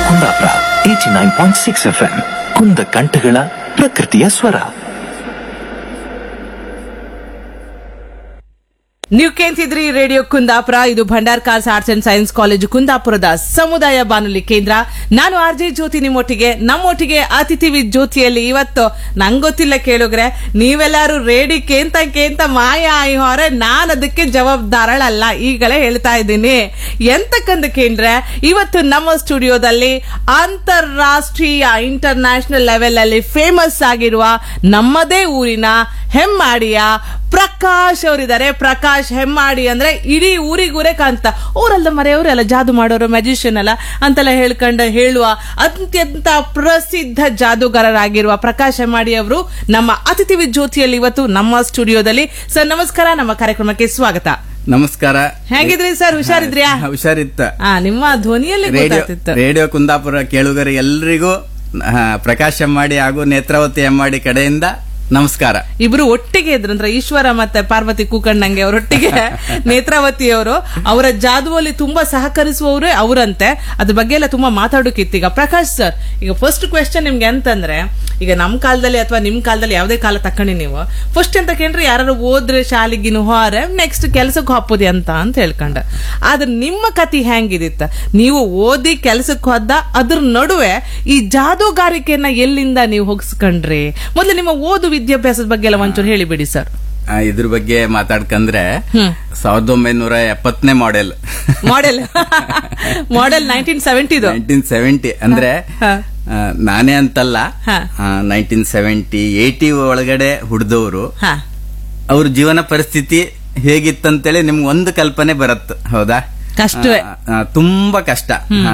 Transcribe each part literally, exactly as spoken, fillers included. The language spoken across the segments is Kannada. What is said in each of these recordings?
Kundapura eighty nine point six F M ಕುಂದ ಕಂಠಗಳ ಪ್ರಕೃತಿಯ ಸ್ವರ. ನೀವು ಕೇಳ್ತಿದ್ರಿ ರೇಡಿಯೋ ಕುಂದಾಪುರ. ಇದು Bhandarkars arts and science college ಕುಂದಾಪುರದ ಸಮುದಾಯ ಬಾನುಲಿ ಕೇಂದ್ರ. ನಾನು ಆರ್ ಜೆ ಜ್ಯೋತಿ ನಿಮ್ಮೊಟ್ಟಿಗೆ. ನಮ್ಮೊಟ್ಟಿಗೆ ಅತಿಥಿ ವಿದ್ ಜ್ಯೋತಿಯಲ್ಲಿ ಇವತ್ತು ನಂಗೆ ಗೊತ್ತಿಲ್ಲ ಕೇಳುಗ್ರೆ, ನೀವೆಲ್ಲಾರು ರೇಡಿ ಕೇಂತ ಕೇಂತ ಮಾಯ ಆಯಿ ಹೊರೆ, ನಾನು ಅದಕ್ಕೆ ಜವಾಬ್ದಾರಳಲ್ಲ, ಈಗಲೇ ಹೇಳ್ತಾ ಇದ್ದೀನಿ. ಎಂತಕ್ಕಂತ ಕೇಂದ್ರೆ ಇವತ್ತು ನಮ್ಮ ಸ್ಟುಡಿಯೋದಲ್ಲಿ ಅಂತಾರಾಷ್ಟ್ರೀಯ ಇಂಟರ್ ನ್ಯಾಷನಲ್ ಲೆವೆಲ್ ಅಲ್ಲಿ ಫೇಮಸ್ ಆಗಿರುವ ನಮ್ಮದೇ ಊರಿನ ಹೆಮ್ಮಾಡಿಯ ಪ್ರಕಾಶ್ ಅವರಿದ್ದಾರೆ. ಪ್ರಕಾಶ್ ಹೆಮ್ಮಾಡಿ ಅಂದ್ರೆ ಇಡೀ ಊರಿಗೂರೇ ಕಾಂತ, ಊರಲ್ಲ ಮರೆಯವರೆಲ್ಲ ಜಾದು ಮಾಡೋರು, ಮ್ಯಾಜಿಷಿಯನ್ ಅಲ್ಲ ಅಂತೆಲ್ಲ ಹೇಳ್ಕೊಂಡು ಹೇಳುವ ಅತ್ಯಂತ ಪ್ರಸಿದ್ಧ ಜಾದೂಗಾರರಾಗಿರುವ ಪ್ರಕಾಶ್ ಹೆಮ್ಮಾಡಿ ಅವರು ನಮ್ಮ ಅತಿಥಿ ವಿದ್ ಜ್ಯೋತಿಯಲ್ಲಿ ಇವತ್ತು ನಮ್ಮ ಸ್ಟುಡಿಯೋದಲ್ಲಿ. ಸರ್ ನಮಸ್ಕಾರ, ನಮ್ಮ ಕಾರ್ಯಕ್ರಮಕ್ಕೆ ಸ್ವಾಗತ. ನಮಸ್ಕಾರ. ಹೇಗಿದ್ರಿ ಸರ್? ಹುಷಾರಿದ್ರ್ಯಾ? ಹುಷಾರಿತ್ತ. ನಿಮ್ಮ ಧ್ವನಿಯಲ್ಲಿ ಗೊತ್ತಾಗ್ತಿತ್ತು. ರೇಡಿಯೋ ಕುಂದಾಪುರ ಕೇಳುಗರ ಎಲ್ರಿಗೂ ಪ್ರಕಾಶ್ ಹೆಮ್ಮಾಡಿ ಹಾಗೂ ನೇತ್ರಾವತಿ ಹೆಮ್ಮಾಡಿ ಕಡೆಯಿಂದ ನಮಸ್ಕಾರ. ಇಬ್ರು ಒಟ್ಟಿಗೆ ಇದ್ರಂದ್ರ ಈಶ್ವರ ಮತ್ತೆ ಪಾರ್ವತಿ ಕೂಕಣ್ಣಂಗೆ ಅವರೊಟ್ಟಿಗೆ ನೇತ್ರಾವತಿ ಅವರು ಅವರ ಜಾದುವಲ್ಲಿ ತುಂಬಾ ಸಹಕರಿಸುವವರೇ ಅವರಂತೆ. ಅದ್ರ ಬಗ್ಗೆ ಎಲ್ಲ ತುಂಬಾ ಮಾತಾಡೋಕಿತ್ತು. ಈಗ ಪ್ರಕಾಶ್ ಸರ್, ಈಗ ಫಸ್ಟ್ ಕ್ವೆಶ್ಚನ್ ನಿಮ್ಗೆ ಅಂತಂದ್ರೆ, ಈಗ ನಮ್ ಕಾಲದಲ್ಲಿ ಅಥವಾ ನಿಮ್ ಕಾಲದಲ್ಲಿ ಯಾವ್ದೇ ಕಾಲ ತಕೊಂಡಿ ನೀವು ಫಸ್ಟ್ ಅಂತ ಕೇಳ್ರಿ ಯಾರು ಓದ್ರೆ ಶಾಲೆಗಿನ ಹೋರೆ ನೆಕ್ಸ್ಟ್ ಕೆಲ್ಸಕ್ಕೆ ಹಾಪೋದಿ ಅಂತ ಅಂತ ಹೇಳ್ಕೊಂಡ. ಆದ್ರೆ ನಿಮ್ಮ ಕತಿ ಹೆಂಗಿದಿತ್ತ? ನೀವು ಓದಿ ಕೆಲ್ಸಕ್ಕೆ ಹೋದ, ಅದ್ರ ನಡುವೆ ಈ ಜಾದೂಗಾರಿಕೆಯನ್ನ ಎಲ್ಲಿಂದ ನೀವು ಹೋಗಿಸ್ಕೊಂಡ್ರಿ? ಮೊದ್ಲು ನಿಮ್ಮ ಓದು ವಿದ್ಯಾಭ್ಯಾಸದ ಬಗ್ಗೆ ಎಲ್ಲ ಒಂಚೂರು ಹೇಳಿಬಿಡಿ ಸರ್. ಇದ್ರ ಬಗ್ಗೆ ಮಾತಾಡ್ಕಂದ್ರೆ ಸಾವಿರದ ಒಂಬೈನೂರ ಎಪ್ಪತ್ತನೇ model model model nineteen seventy nineteen seventy ಅಂದ್ರೆ ನಾನೇ ಅಂತಲ್ಲ, ನೈನ್ಟೀನ್ ಸೆವೆಂಟಿ ಏಟಿ ಒಳಗಡೆ ಹುಡ್ದವ್ರು ಅವ್ರ ಜೀವನ ಪರಿಸ್ಥಿತಿ ಹೇಗಿತ್ತಂತೇಳಿ ನಿಮ್ಗೆ ಒಂದು ಕಲ್ಪನೆ ಬರತ್ತ. ಹೌದಾ? ಕಷ್ಟವೇ, ತುಂಬಾ ಕಷ್ಟ.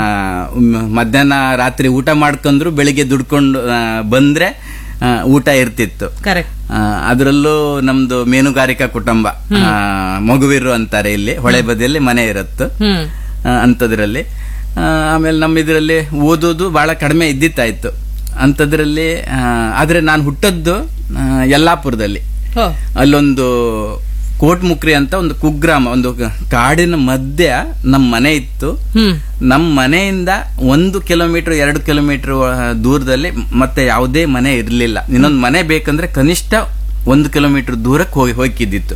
ಮಧ್ಯಾಹ್ನ ರಾತ್ರಿ ಊಟ ಮಾಡ್ಕೊಂಡ್ರು ಬೆಳಿಗ್ಗೆ ದುಡ್ಕೊಂಡು ಬಂದ್ರೆ ಊಟ ಇರ್ತಿತ್ತು. ಅದರಲ್ಲೂ ನಮ್ದು ಮೀನುಗಾರಿಕಾ ಕುಟುಂಬ, ಮಗುವಿರು ಅಂತಾರೆ ಇಲ್ಲಿ, ಹೊಳೆ ಬದಿಯಲ್ಲಿ ಮನೆ ಇರತ್ತು ಅಂತದ್ರಲ್ಲಿ. ಆಮೇಲೆ ನಮ್ಮ ಇದರಲ್ಲಿ ಓದೋದು ಬಹಳ ಕಡಿಮೆ ಇದ್ದಿತ್ತಾಯ್ತು ಅಂತದ್ರಲ್ಲಿ. ಆದ್ರೆ ನಾನು ಹುಟ್ಟದ್ದು ಯಲ್ಲಾಪುರದಲ್ಲಿ. ಅಲ್ಲೊಂದು ಕೋಟ್ಮುಕ್ರಿ ಅಂತ ಒಂದು ಕುಗ್ರಾಮ, ಒಂದು ಕಾಡಿನ ಮಧ್ಯ ನಮ್ ಮನೆ ಇತ್ತು. ನಮ್ ಮನೆಯಿಂದ ಒಂದು ಕಿಲೋಮೀಟರ್ ಎರಡು ಕಿಲೋಮೀಟರ್ ದೂರದಲ್ಲಿ ಮತ್ತೆ ಯಾವುದೇ ಮನೆ ಇರ್ಲಿಲ್ಲ. ಇನ್ನೊಂದು ಮನೆ ಬೇಕಂದ್ರೆ ಕನಿಷ್ಠ ಒಂದು ಕಿಲೋಮೀಟರ್ ದೂರಕ್ಕೆ ಹೋಗಿ ಹೋಗಿದ್ದಿತ್ತು.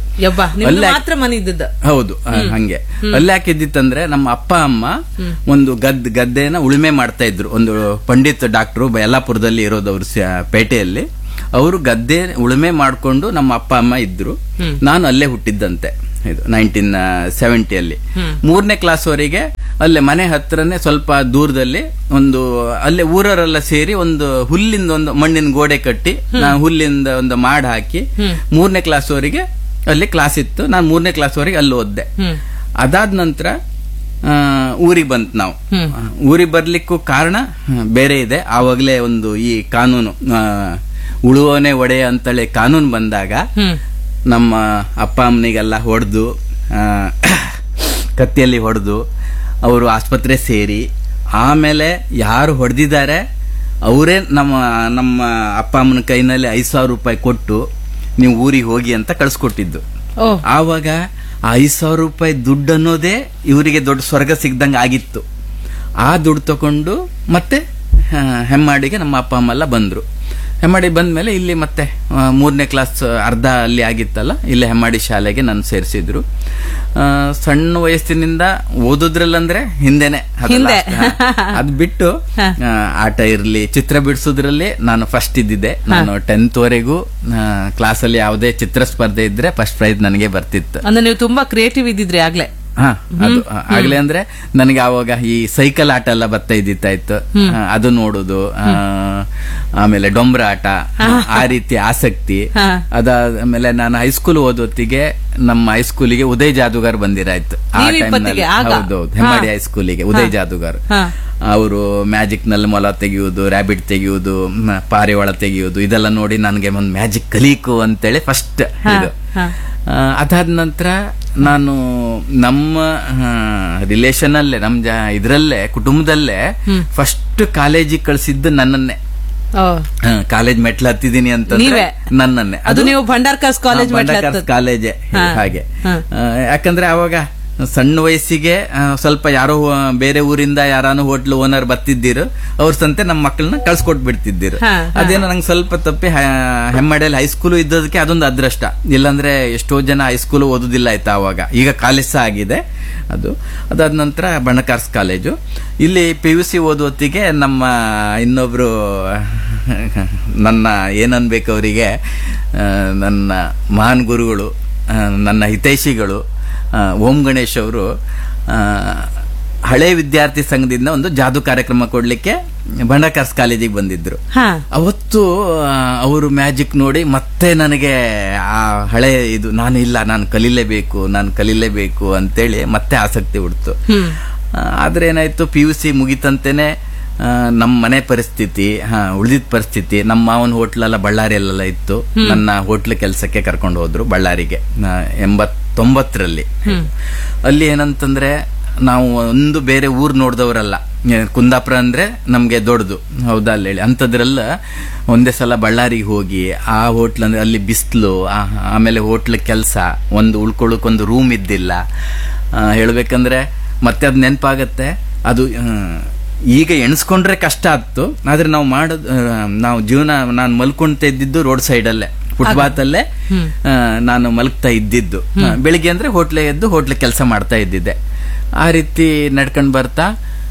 ಹೌದು, ಹಂಗೆ ಅಲ್ಲಿ ಹಾಕಿದ್ದಿತ್ತಂದ್ರೆ ನಮ್ಮ ಅಪ್ಪ ಅಮ್ಮ ಒಂದು ಗದ್ ಗದ್ದೆನ ಉಳುಮೆ ಮಾಡ್ತಾ ಇದ್ರು. ಒಂದು ಪಂಡಿತ್ ಡಾಕ್ಟರು ಯಲ್ಲಾಪುರದಲ್ಲಿ ಇರೋದು, ಅವ್ರು ಪೇಟೆಯಲ್ಲಿ. ಅವರು ಗದ್ದೆ ಉಳುಮೆ ಮಾಡ್ಕೊಂಡು ನಮ್ಮ ಅಪ್ಪ ಅಮ್ಮ ಇದ್ರು. ನಾನು ಅಲ್ಲೇ ಹುಟ್ಟಿದ್ದಂತೆ. ಇದು ನೈನ್ಟೀನ್ ಸೆವೆಂಟಿಯಲ್ಲಿ ಮೂರನೇ ಕ್ಲಾಸ್ ವರೆಗೆ ಅಲ್ಲೇ ಮನೆ ಹತ್ರನೇ ಸ್ವಲ್ಪ ದೂರದಲ್ಲಿ ಒಂದು ಅಲ್ಲೇ ಊರರೆಲ್ಲ ಸೇರಿ ಒಂದು ಹುಲ್ಲಿಂದ ಒಂದು ಮಣ್ಣಿನ ಗೋಡೆ ಕಟ್ಟಿ ಹುಲ್ಲಿಂದ ಒಂದು ಮಾಡ್ ಹಾಕಿ ಮೂರನೇ ಕ್ಲಾಸ್ ವರೆಗೆ ಅಲ್ಲಿ ಕ್ಲಾಸ್ ಇತ್ತು. ನಾನು ಮೂರನೇ ಕ್ಲಾಸ್ ವರೆಗೆ ಅಲ್ಲಿ ಓದ್ದೆ. ಅದಾದ ನಂತರ ಊರಿಗೆ ಬಂತ್ ನಾವು. ಊರಿಗೆ ಬರ್ಲಿಕ್ಕೂ ಕಾರಣ ಬೇರೆ ಇದೆ. ಆವಾಗಲೇ ಒಂದು ಈ ಕಾನೂನು ಉಳುವನೆ ಒಡೆಯ ಅಂತೇಳಿ ಕಾನೂನು ಬಂದಾಗ ನಮ್ಮ ಅಪ್ಪ ಅಮ್ಮನಿಗೆಲ್ಲ ಹೊಡೆದು, ಕತ್ತಿಯಲ್ಲಿ ಹೊಡೆದು ಅವರು ಆಸ್ಪತ್ರೆ ಸೇರಿ, ಆಮೇಲೆ ಯಾರು ಹೊಡೆದಿದ್ದಾರೆ ಅವರೇ ನಮ್ಮ ನಮ್ಮ ಅಪ್ಪ ಅಮ್ಮನ ಕೈನಲ್ಲಿ ಐದು ಸಾವಿರ ರೂಪಾಯಿ ಕೊಟ್ಟು ನೀವು ಊರಿಗೆ ಹೋಗಿ ಅಂತ ಕಳ್ಸಿಕೊಟ್ಟಿದ್ದು. ಆವಾಗ ಆ ಐದು ಸಾವಿರ ರೂಪಾಯಿ ದುಡ್ಡು ಅನ್ನೋದೇ ಇವರಿಗೆ ದೊಡ್ಡ ಸ್ವರ್ಗ ಸಿಗ್ದಂಗೆ ಆಗಿತ್ತು. ಆ ದುಡ್ಡು ತಕೊಂಡು ಮತ್ತೆ ಹೆಮ್ಮಾಡಿಗೆ ನಮ್ಮ ಅಪ್ಪ ಅಮ್ಮ ಎಲ್ಲ ಬಂದ್ರು. ಹೆಮ್ಮಾಡಿ ಬಂದ್ಮೇಲೆ ಇಲ್ಲಿ ಮತ್ತೆ ಮೂರನೇ ಕ್ಲಾಸ್ ಅರ್ಧ ಅಲ್ಲಿ ಆಗಿತ್ತಲ್ಲ, ಇಲ್ಲಿ ಹೆಮ್ಮಾಡಿ ಶಾಲೆಗೆ ನಾನು ಸೇರಿಸಿದ್ರು. ಸಣ್ಣ ವಯಸ್ಸಿನಿಂದ ಓದೋದ್ರಲ್ಲಂದ್ರೆ ಹಿಂದೆನೆ, ಅದ್ ಬಿಟ್ಟು ಆಟ ಇರ್ಲಿ, ಚಿತ್ರ ಬಿಡಿಸೋದ್ರಲ್ಲಿ ನಾನು ಫಸ್ಟ್ ಇದ್ದಿದ್ದೆ. ನಾನು ಟೆಂತ್ ವರೆಗೂ ಕ್ಲಾಸ್ ಅಲ್ಲಿ ಯಾವುದೇ ಚಿತ್ರ ಸ್ಪರ್ಧೆ ಇದ್ರೆ ಫಸ್ಟ್ ಪ್ರೈಸ್ ನನಗೆ ಬರ್ತಿತ್ತು. ಅಂದ್ರೆ ನೀವು ತುಂಬಾ ಕ್ರಿಯೇಟಿವ್ ಇದ್ದಿದ್ರಿ ಆಗ್ಲೇ? ಹಾ, ಅದು ಆಗ್ಲೇ ಅಂದ್ರೆ ನನಗೆ ಆವಾಗ ಈ ಸೈಕಲ್ ಆಟ ಎಲ್ಲ ಬರ್ತಾ ಇದ್ದಿತ್ತಾಯ್ತು, ಅದು ನೋಡುದು. ಆಮೇಲೆ ಡೊಂಬ್ರ ಆಟ, ಆ ರೀತಿ ಆಸಕ್ತಿ. ಅದಾದ್ಮೇಲೆ ನಾನು ಹೈಸ್ಕೂಲ್ ಓದೋತ್ತಿಗೆ ನಮ್ಮ ಹೈಸ್ಕೂಲಿಗೆ ಉದಯ್ ಜಾದೂಗಾರ್ ಬಂದಿರಾಯ್ತು. ಆ ಟೈಮ್ನಲ್ಲಿ ಹೌದೌದು, ಹೆಮ್ಮಾಡಿ ಹೈಸ್ಕೂಲಿಗೆ ಉದಯ್ ಜಾದೂಗಾರ್. ಅವರು ಮ್ಯಾಜಿಕ್ ನಲ್ಲಿ ಮೊಲ ತೆಗೆಯುವುದು, ರ್ಯಾಬಿಟ್ ತೆಗೆಯುವುದು, ಪಾರಿವಾಳ ತೆಗೆಯುವುದು, ಇದೆಲ್ಲ ನೋಡಿ ನನಗೆ ಒಂದು ಮ್ಯಾಜಿಕ್ ಕಲೀಕು ಅಂತೇಳಿ ಫಸ್ಟ್ ಇದು. ಅದಾದ ನಂತರ ನಾನು ನಮ್ಮ ರಿಲೇಷನ್ ಅಲ್ಲೇ, ನಮ್ ಇದ್ರಲ್ಲೇ ಕುಟುಂಬದಲ್ಲೇ ಫಸ್ಟ್ ಕಾಲೇಜಿಗೆ ಕಳ್ಸಿದ್ದು ನನ್ನನ್ನೇ. ಕಾಲೇಜ್ ಮೆಟ್ಲು ಹತ್ತಿದ್ದೀನಿ ಅಂತಂದ್ರೆ ನನ್ನನ್ನೇ. ಅದು ನೀವು ಭಂಡಾರ್ಕಾಸ್ ಕಾಲೇಜ್ ಕಾಲೇಜೇ. ಹಾಗೆ ಯಾಕಂದ್ರೆ ಅವಾಗ ಸಣ್ಣ ವಯಸ್ಸಿಗೆ ಆ, ಸ್ವಲ್ಪ ಯಾರೋ ಆ, ಬೇರೆ ಊರಿಂದ ಯಾರಾನು ಹೋಟ್ಲ್ ಓನರ್ ಬರ್ತಿದ್ದೀರು, ಅವ್ರ ಸಂತೆ ನಮ್ಮ ಮಕ್ಕಳನ್ನ ಕಳ್ಸಿಕೊಟ್ ಬಿಡ್ತಿದ್ದೀರು. ಹಾ, ಅದೇನೋ ನಂಗೆ ಸ್ವಲ್ಪ ತಪ್ಪಿ ಹೆಮ್ಮಡಿಯಲ್ಲಿ ಹೈಸ್ಕೂಲ್ ಇದ್ದದಕ್ಕೆ ಅದೊಂದು ಅದೃಷ್ಟ. ಇಲ್ಲಾಂದ್ರೆ ಎಷ್ಟೋ ಜನ ಹೈಸ್ಕೂಲ್ ಓದುದಿಲ್ಲ ಆಯ್ತಾ ಅವಾಗ. ಈಗ ಕಾಲೇಜ್ ಸಹ ಆಗಿದೆ ಅದು. ಅದಾದ ನಂತರ ಬಣಕಾರ್ಸ್ ಕಾಲೇಜು. ಇಲ್ಲಿ ಪಿ ಯು ಸಿ ಓದುವತ್ತಿಗೆ ನಮ್ಮ ಇನ್ನೊಬ್ರು ನನ್ನ ಏನನ್ಬೇಕು ಅವರಿಗೆ, ನನ್ನ ಮಹಾನ್ ಗುರುಗಳು, ಆ, ನನ್ನ ಹಿತೈಷಿಗಳು, ಆ, ಓಂ ಗಣೇಶ್ ಅವರು ಆ, ಹಳೆ ವಿದ್ಯಾರ್ಥಿ ಸಂಘದಿಂದ ಒಂದು ಜಾದೂ ಕಾರ್ಯಕ್ರಮ ಕೊಡ್ಲಿಕ್ಕೆ ಬಂಡಕಾರ್ಸ್ ಕಾಲೇಜಿಗೆ ಬಂದಿದ್ರು. ಹಾ. ಅವತ್ತು ಆ, ಅವರು ಮ್ಯಾಜಿಕ್ ನೋಡಿ ಮತ್ತೆ ನನಗೆ ಆ ಹಳೆ ಇದು ನಾನು ಇಲ್ಲ ನಾನು ಕಲೀಲೇಬೇಕು ನಾನು ಕಲೀಲೇಬೇಕು ಅಂತೇಳಿ ಮತ್ತೆ ಆಸಕ್ತಿ ಹುಡ್ತು. ಆ, ಆದ್ರೆ ಏನಾಯ್ತು, ಪಿ ಯು ಸಿ ಮುಗಿತಂತೆನೆ ನಮ್ಮ ಮನೆ ಪರಿಸ್ಥಿತಿ, ಹಾ ಉಳಿದಿದ್ದ ಪರಿಸ್ಥಿತಿ, ನಮ್ಮ ಮಾವನ ಹೋಟ್ಲೆಲ್ಲ ಬಳ್ಳಾರಿಯಲ್ಲೆಲ್ಲ ಇತ್ತು. ನನ್ನ ಹೋಟ್ಲ್ ಕೆಲಸಕ್ಕೆ ಕರ್ಕೊಂಡು ಹೋದ್ರು ಬಳ್ಳಾರಿಗೆ ಎಂಬತ್ತೊಂಬತ್ತರಲ್ಲಿ. ಅಲ್ಲಿ ಏನಂತಂದ್ರೆ ನಾವು ಒಂದು ಬೇರೆ ಊರ್ ನೋಡ್ದವ್ರಲ್ಲ. ಕುಂದಾಪುರ ಅಂದ್ರೆ ನಮ್ಗೆ ದೊಡ್ಡದು, ಹೌದಾ ಅಲ್ಲಿ ಹೇಳಿ. ಅಂಥದ್ರೆಲ್ಲ ಒಂದೇ ಸಲ ಬಳ್ಳಾರಿಗೆ ಹೋಗಿ ಆ ಹೋಟ್ಲ್ ಅಂದ್ರೆ ಅಲ್ಲಿ ಬಿಸಿಲು, ಆಮೇಲೆ ಹೋಟ್ಲ್ ಕೆಲಸ, ಒಂದು ಉಳ್ಕೊಳ್ಳೋಕೆ ಒಂದು ರೂಮ್ ಇದ್ದಿಲ್ಲ. ಹೇಳ್ಬೇಕಂದ್ರೆ ಮತ್ತೆ ಅದ್ ನೆನಪಾಗತ್ತೆ. ಅದು ಈಗ ಎಣಿಸ್ಕೊಂಡ್ರೆ ಕಷ್ಟ ಆಗ್ತು, ಆದ್ರೆ ನಾವು ಮಾಡೋದು, ನಾವು ಜೀವನ, ನಾನು ಮಲ್ಕೊಂತ ಇದ್ದಿದ್ದು ರೋಡ್ ಸೈಡಲ್ಲೇ, ಫುಟ್ಪಾತ್ ಅಲ್ಲೇ ನಾನು ಮಲಗ್ತಾ ಇದ್ದಿದ್ದು. ಬೆಳಿಗ್ಗೆ ಅಂದ್ರೆ ಹೋಟ್ಲೆ ಎದ್ದು ಹೋಟ್ಲೆ ಕೆಲಸ ಮಾಡ್ತಾ ಇದ್ದಿದ್ದೆ. ಆ ರೀತಿ ನಡ್ಕೊಂಡು ಬರ್ತಾ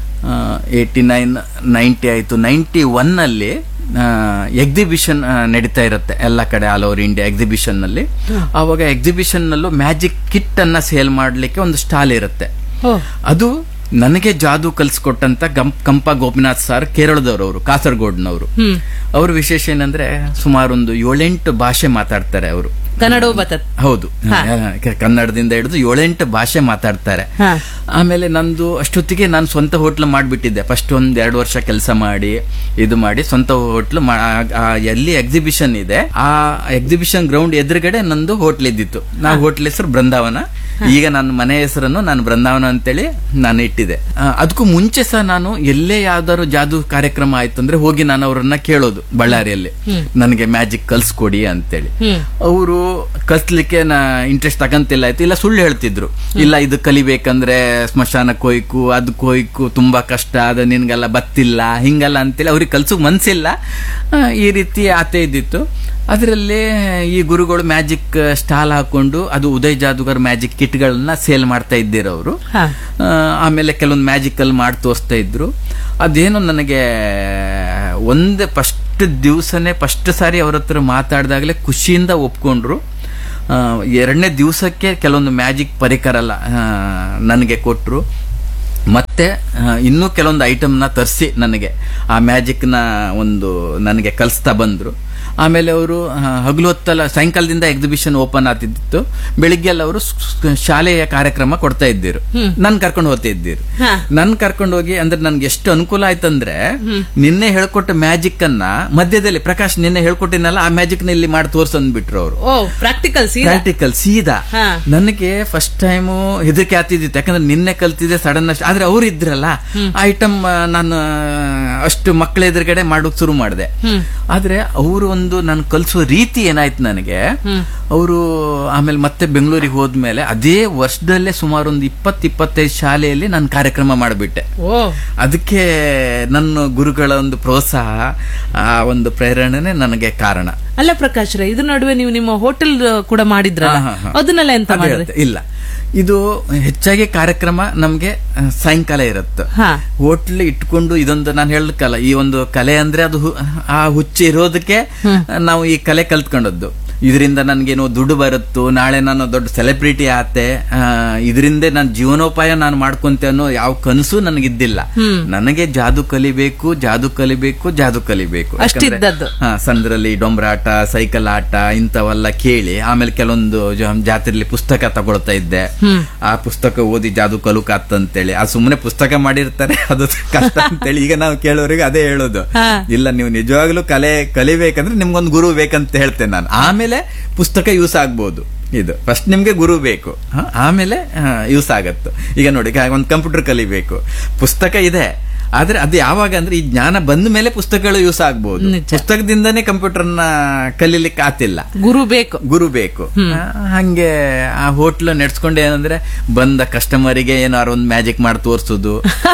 ಏಯ್ಟಿ ನೈನ್ ನೈಂಟಿ ಆಯ್ತು. ನೈಂಟಿ ಒನ್ ಅಲ್ಲಿ ಎಕ್ಸಿಬಿಷನ್ ನಡೀತಾ ಇರುತ್ತೆ ಎಲ್ಲ ಕಡೆ, ಆಲ್ ಓವರ್ ಇಂಡಿಯಾ ಎಕ್ಸಿಬಿಷನ್ ನಲ್ಲಿ. ಅವಾಗ ಎಕ್ಸಿಬಿಷನ್ ನಲ್ಲೂ ಮ್ಯಾಜಿಕ್ ಕಿಟ್ ಅನ್ನ ಸೇಲ್ ಮಾಡ್ಲಿಕ್ಕೆ ಒಂದು ಸ್ಟಾಲ್ ಇರುತ್ತೆ. ಅದು ನನಗೆ ಜಾದೂ ಕಲ್ಸ್ಕೊಟ್ಟಂತ ಕಂಪ ಗೋಪಿನಾಥ್ ಸರ್, ಕೇರಳದವರು, ಅವರು ಕಾಸರಗೋಡ್ನವರು. ಅವ್ರ ವಿಶೇಷ ಏನಂದ್ರೆ ಸುಮಾರು ಒಂದು ಏಳೆಂಟು ಭಾಷೆ ಮಾತಾಡ್ತಾರೆ ಅವರು. ಕನ್ನಡ ಹೌದು, ಕನ್ನಡದಿಂದ ಹಿಡಿದು ಏಳೆಂಟು ಭಾಷೆ ಮಾತಾಡ್ತಾರೆ. ಆಮೇಲೆ ನಂದು ಅಷ್ಟೊತ್ತಿಗೆ ನಾನು ಸ್ವಂತ ಹೋಟ್ಲ್ ಮಾಡ್ಬಿಟ್ಟಿದ್ದೆ. ಫಸ್ಟ್ ಒಂದ್ ಎರಡು ವರ್ಷ ಕೆಲಸ ಮಾಡಿ ಇದು ಮಾಡಿ ಸ್ವಂತ ಹೋಟ್ಲ್. ಎಲ್ಲಿ ಎಕ್ಸಿಬಿಷನ್ ಇದೆ ಆ ಎಕ್ಸಿಬಿಷನ್ ಗ್ರೌಂಡ್ ಎದುರುಗಡೆ ನಂದು ಹೋಟ್ಲ್ ಇದ್ದಿತ್ತು. ನಾವು ಹೋಟ್ಲ್ ಹೆಸರು ಬೃಂದಾವನ. ಈಗ ನನ್ನ ಮನೆ ಹೆಸರನ್ನು ನಾನು ಬೃಂದಾವನ ಅಂತೇಳಿ ನಾನು ಇಟ್ಟಿದೆ. ಅದಕ್ಕೂ ಮುಂಚೆ ಸಹ ನಾನು ಎಲ್ಲೇ ಯಾವ್ದಾದ್ರು ಜಾದೂ ಕಾರ್ಯಕ್ರಮ ಆಯ್ತು ಅಂದ್ರೆ ಹೋಗಿ ನಾನು ಅವರನ್ನ ಕೇಳೋದು ಬಳ್ಳಾರಿಯಲ್ಲಿ, ನನಗೆ ಮ್ಯಾಜಿಕ್ ಕಲ್ಸ್ಕೊಡಿ ಅಂತೇಳಿ. ಅವರು ಕಲ್ಸ್ಲಿಕ್ಕೆ ನಾ ಇಂಟ್ರೆಸ್ಟ್ ತಗಂತಿಲ್ಲ ಆಯ್ತು, ಇಲ್ಲ ಸುಳ್ಳು ಹೇಳ್ತಿದ್ರು. ಇಲ್ಲ ಇದು ಕಲಿಬೇಕಂದ್ರೆ ಸ್ಮಶಾನಕ್ಕೆ ಹೋಯ್ಕು, ಅದಕ್ಕೆ ಹೋಯ್ಕು, ತುಂಬಾ ಕಷ್ಟ, ಅದು ನಿನ್ಗೆಲ್ಲ ಬತ್ತಿಲ್ಲ, ಹಿಂಗಲ್ಲ ಅಂತೇಳಿ ಅವ್ರಿಗೆ ಕಲ್ಸೋಕ್ ಮನ್ಸಿಲ್ಲ. ಈ ರೀತಿ ಆತೆ ಇದ್ದಿತ್ತು. ಅದರಲ್ಲಿ ಈ ಗುರುಗಳು ಮ್ಯಾಜಿಕ್ ಸ್ಟಾಲ್ ಹಾಕೊಂಡು ಅದು ಉದಯ್ ಜಾದೂಗರ್ ಮ್ಯಾಜಿಕ್ ಕಿಟ್ಗಳನ್ನ ಸೇಲ್ ಮಾಡ್ತಾ ಇದ್ದೀರು ಅವರು. ಆಮೇಲೆ ಕೆಲವೊಂದು ಮ್ಯಾಜಿಕ್ ಅಲ್ಲಿ ಮಾಡಿ ತೋರಿಸ್ತಾ ಇದ್ರು. ಅದೇನು ನನಗೆ ಒಂದೇ ಫಸ್ಟ್ ದಿವಸನೇ ಫಸ್ಟ್ ಸಾರಿ ಅವ್ರ ಹತ್ರ ಮಾತಾಡಿದಾಗಲೇ ಖುಷಿಯಿಂದ ಒಪ್ಕೊಂಡ್ರು. ಎರಡನೇ ದಿವಸಕ್ಕೆ ಕೆಲವೊಂದು ಮ್ಯಾಜಿಕ್ ಪರಿಕರ ನನಗೆ ಕೊಟ್ಟರು. ಮತ್ತೆ ಇನ್ನೂ ಕೆಲವೊಂದು ಐಟಮ್ನ ತರಿಸಿ ನನಗೆ ಆ ಮ್ಯಾಜಿಕ್ನ ಒಂದು ನನಗೆ ಕಲಿಸ್ತಾ ಬಂದ್ರು. ಆಮೇಲೆ ಅವರು ಹಗಲು ಹೊತ್ತಲ್ಲ, ಸಾಯಂಕಾಲದಿಂದ ಎಕ್ಸಿಬಿಷನ್ ಓಪನ್ ಆಗ್ತಿತ್ತು, ಬೆಳಿಗ್ಗೆ ಎಲ್ಲ ಅವರು ಶಾಲೆಯ ಕಾರ್ಯಕ್ರಮ ಕೊಡ್ತಾ ಇದ್ದೀರು. ನನ್ ಕರ್ಕೊಂಡು ಹೋಗ್ತಾ ಇದ್ದೀರು. ನನ್ ಕರ್ಕೊಂಡು ಹೋಗಿ ಅಂದ್ರೆ ನನ್ಗೆ ಎಷ್ಟು ಅನುಕೂಲ ಆಯ್ತಂದ್ರೆ, ನಿನ್ನೆ ಹೇಳ್ಕೊಟ್ಟ ಮ್ಯಾಜಿಕ್ ಅನ್ನ ಮಧ್ಯದಲ್ಲಿ ಪ್ರಕಾಶ್ ನಿನ್ನೆ ಹೇಳ್ಕೊಟ್ಟಿನಲ್ಲ ಆ ಮ್ಯಾಜಿಕ್ ನ ಇಲ್ಲಿ ಮಾಡಿ ತೋರ್ಸಂದ್ಬಿಟ್ರು ಅವರು. ಪ್ರಾಕ್ಟಿಕಲ್ ಪ್ರಾಕ್ಟಿಕಲ್ ಸೀದಾ. ನನಗೆ ಫಸ್ಟ್ ಟೈಮು ಹೆದರಿಕೆ ಆಗ್ತಿದ್ದಿತ್ತು, ಯಾಕಂದ್ರೆ ನಿನ್ನೆ ಕಲ್ತಿದ್ದೆ ಸಡನ್ ಅಷ್ಟು. ಆದ್ರೆ ಅವ್ರು ಇದ್ರಲ್ಲ, ಐಟಮ್ ನಾನು ಅಷ್ಟು ಮಕ್ಕಳ ಎದುರುಗಡೆ ಮಾಡೋಕ್ ಶುರು ಮಾಡಿದೆ. ಆದ್ರೆ ಅವರು ಒಂದು ನಾನು ಕಲಿಸೋ ರೀತಿ ಏನಾಯ್ತು ನನಗೆ, ಅವರು ಆಮೇಲೆ ಮತ್ತೆ ಬೆಂಗಳೂರಿಗೆ ಹೋದ್ಮೇಲೆ ಅದೇ ವರ್ಷದಲ್ಲೇ ಸುಮಾರು ಒಂದು ಇಪ್ಪತ್ ಇಪ್ಪತ್ತೈದು ಶಾಲೆಯಲ್ಲಿ ನಾನು ಕಾರ್ಯಕ್ರಮ ಮಾಡಿಬಿಟ್ಟೆ. ಅದಕ್ಕೆ ನನ್ನ ಗುರುಗಳ ಒಂದು ಪ್ರೋತ್ಸಾಹ, ಆ ಒಂದು ಪ್ರೇರಣೆ ನನಗೆ ಕಾರಣ. ಅಲ್ಲ ಪ್ರಕಾಶ್ ರೈ, ಇದ್ರ ನಡುವೆ ನೀವು ನಿಮ್ಮ ಹೋಟೆಲ್ ಕೂಡ ಮಾಡಿದ್ರ, ಅದನ್ನೆಲ್ಲ ಎಂತ ಮಾಡಿದ್ರೆ? ಇಲ್ಲ, ಇದು ಹೆಚ್ಚಾಗಿ ಕಾರ್ಯಕ್ರಮ ನಮ್ಗೆ ಸಾಯಂಕಾಲ ಇರುತ್ತೆ. ಹೋಟ್ಲ್ ಇಟ್ಕೊಂಡು ಇದೊಂದು ನಾನು ಹೇಳಕ್ಕಲ್ಲ, ಈ ಒಂದು ಕಲೆ ಅಂದ್ರೆ ಅದು ಆ ಹುಚ್ಚು ಇರೋದಕ್ಕೆ ನಾವು ಈ ಕಲೆ ಕಲ್ತ್ಕೊಂಡದ್ದು. ಇದರಿಂದ ನನ್ಗೇನೋ ದುಡ್ಡು ಬರುತ್ತೋ, ನಾಳೆ ನಾನು ದೊಡ್ಡ ಸೆಲೆಬ್ರಿಟಿ ಆತೆ, ಇದರಿಂದ ನಾನು ಜೀವನೋಪಾಯ ನಾನು ಮಾಡ್ಕೊಂತೆ ಅನ್ನೋ ಯಾವ ಕನಸು ನನಗಿದ್ದಿಲ್ಲ. ನನಗೆ ಜಾದು ಕಲಿಬೇಕು, ಜಾದು ಕಲಿಬೇಕು, ಜಾದು ಕಲಿಬೇಕು. ಹಾ, ಸಂದ್ರಲ್ಲಿ ಡೊಂಬ್ರಾಟ, ಸೈಕಲ್ ಆಟ ಇಂಥವೆಲ್ಲ ಕೇಳಿ, ಆಮೇಲೆ ಕೆಲವೊಂದು ಜಾತ್ರೆಯಲ್ಲಿ ಪುಸ್ತಕ ತಗೊಳ್ತಾ ಇದ್ದೆ. ಆ ಪುಸ್ತಕ ಓದಿ ಜಾದು ಕಲುಕಾತ್ತಂತೇಳಿ, ಆ ಸುಮ್ಮನೆ ಪುಸ್ತಕ ಮಾಡಿರ್ತಾರೆ, ಅದು ಕಷ್ಟ ಅಂತೇಳಿ ಈಗ ನಾವು ಕೇಳೋರಿಗೆ ಅದೇ ಹೇಳೋದು. ಇಲ್ಲ, ನೀವು ನಿಜವಾಗ್ಲೂ ಕಲೆ ಕಲಿಬೇಕಂದ್ರೆ ನಿಮ್ಗೊಂದು ಗುರು ಬೇಕಂತ ಹೇಳ್ತೇನೆ ನಾನು. ಆಮೇಲೆ ಪುಸ್ತಕ ಯೂಸ್ ಆಗ್ಬಹುದು. ಇದು ಫಸ್ಟ್ ನಿಮ್ಗೆ ಗುರು ಬೇಕು, ಆಮೇಲೆ ಯೂಸ್ ಆಗತ್ತು. ಈಗ ನೋಡಿ, ಒಂದು ಕಂಪ್ಯೂಟರ್ ಕಲಿಬೇಕು, ಪುಸ್ತಕ ಇದೆ, ಆದ್ರೆ ಅದು ಯಾವಾಗ ಅಂದ್ರೆ ಈ ಜ್ಞಾನ ಬಂದ ಮೇಲೆ ಪುಸ್ತಕಗಳು ಯೂಸ್ ಆಗ್ಬಹುದು. ನಿಜ. ಪುಸ್ತಕದಿಂದನೇ ಕಂಪ್ಯೂಟರ್ನ ಕಲೀಲಿಕ್ಕೆ ಆತಿಲ್ಲ, ಗುರು ಬೇಕು. ಗುರು ಬೇಕು. ಆ, ಹಂಗೆ ಆ ಹೋಟ್ಲ್ ನಡೆಸ್ಕೊಂಡು ಏನಂದ್ರೆ ಬಂದ ಕಸ್ಟಮರಿಗೆ ಏನಾರು ಒಂದು ಮ್ಯಾಜಿಕ್ ಮಾಡಿ ತೋರ್ಸೋದು.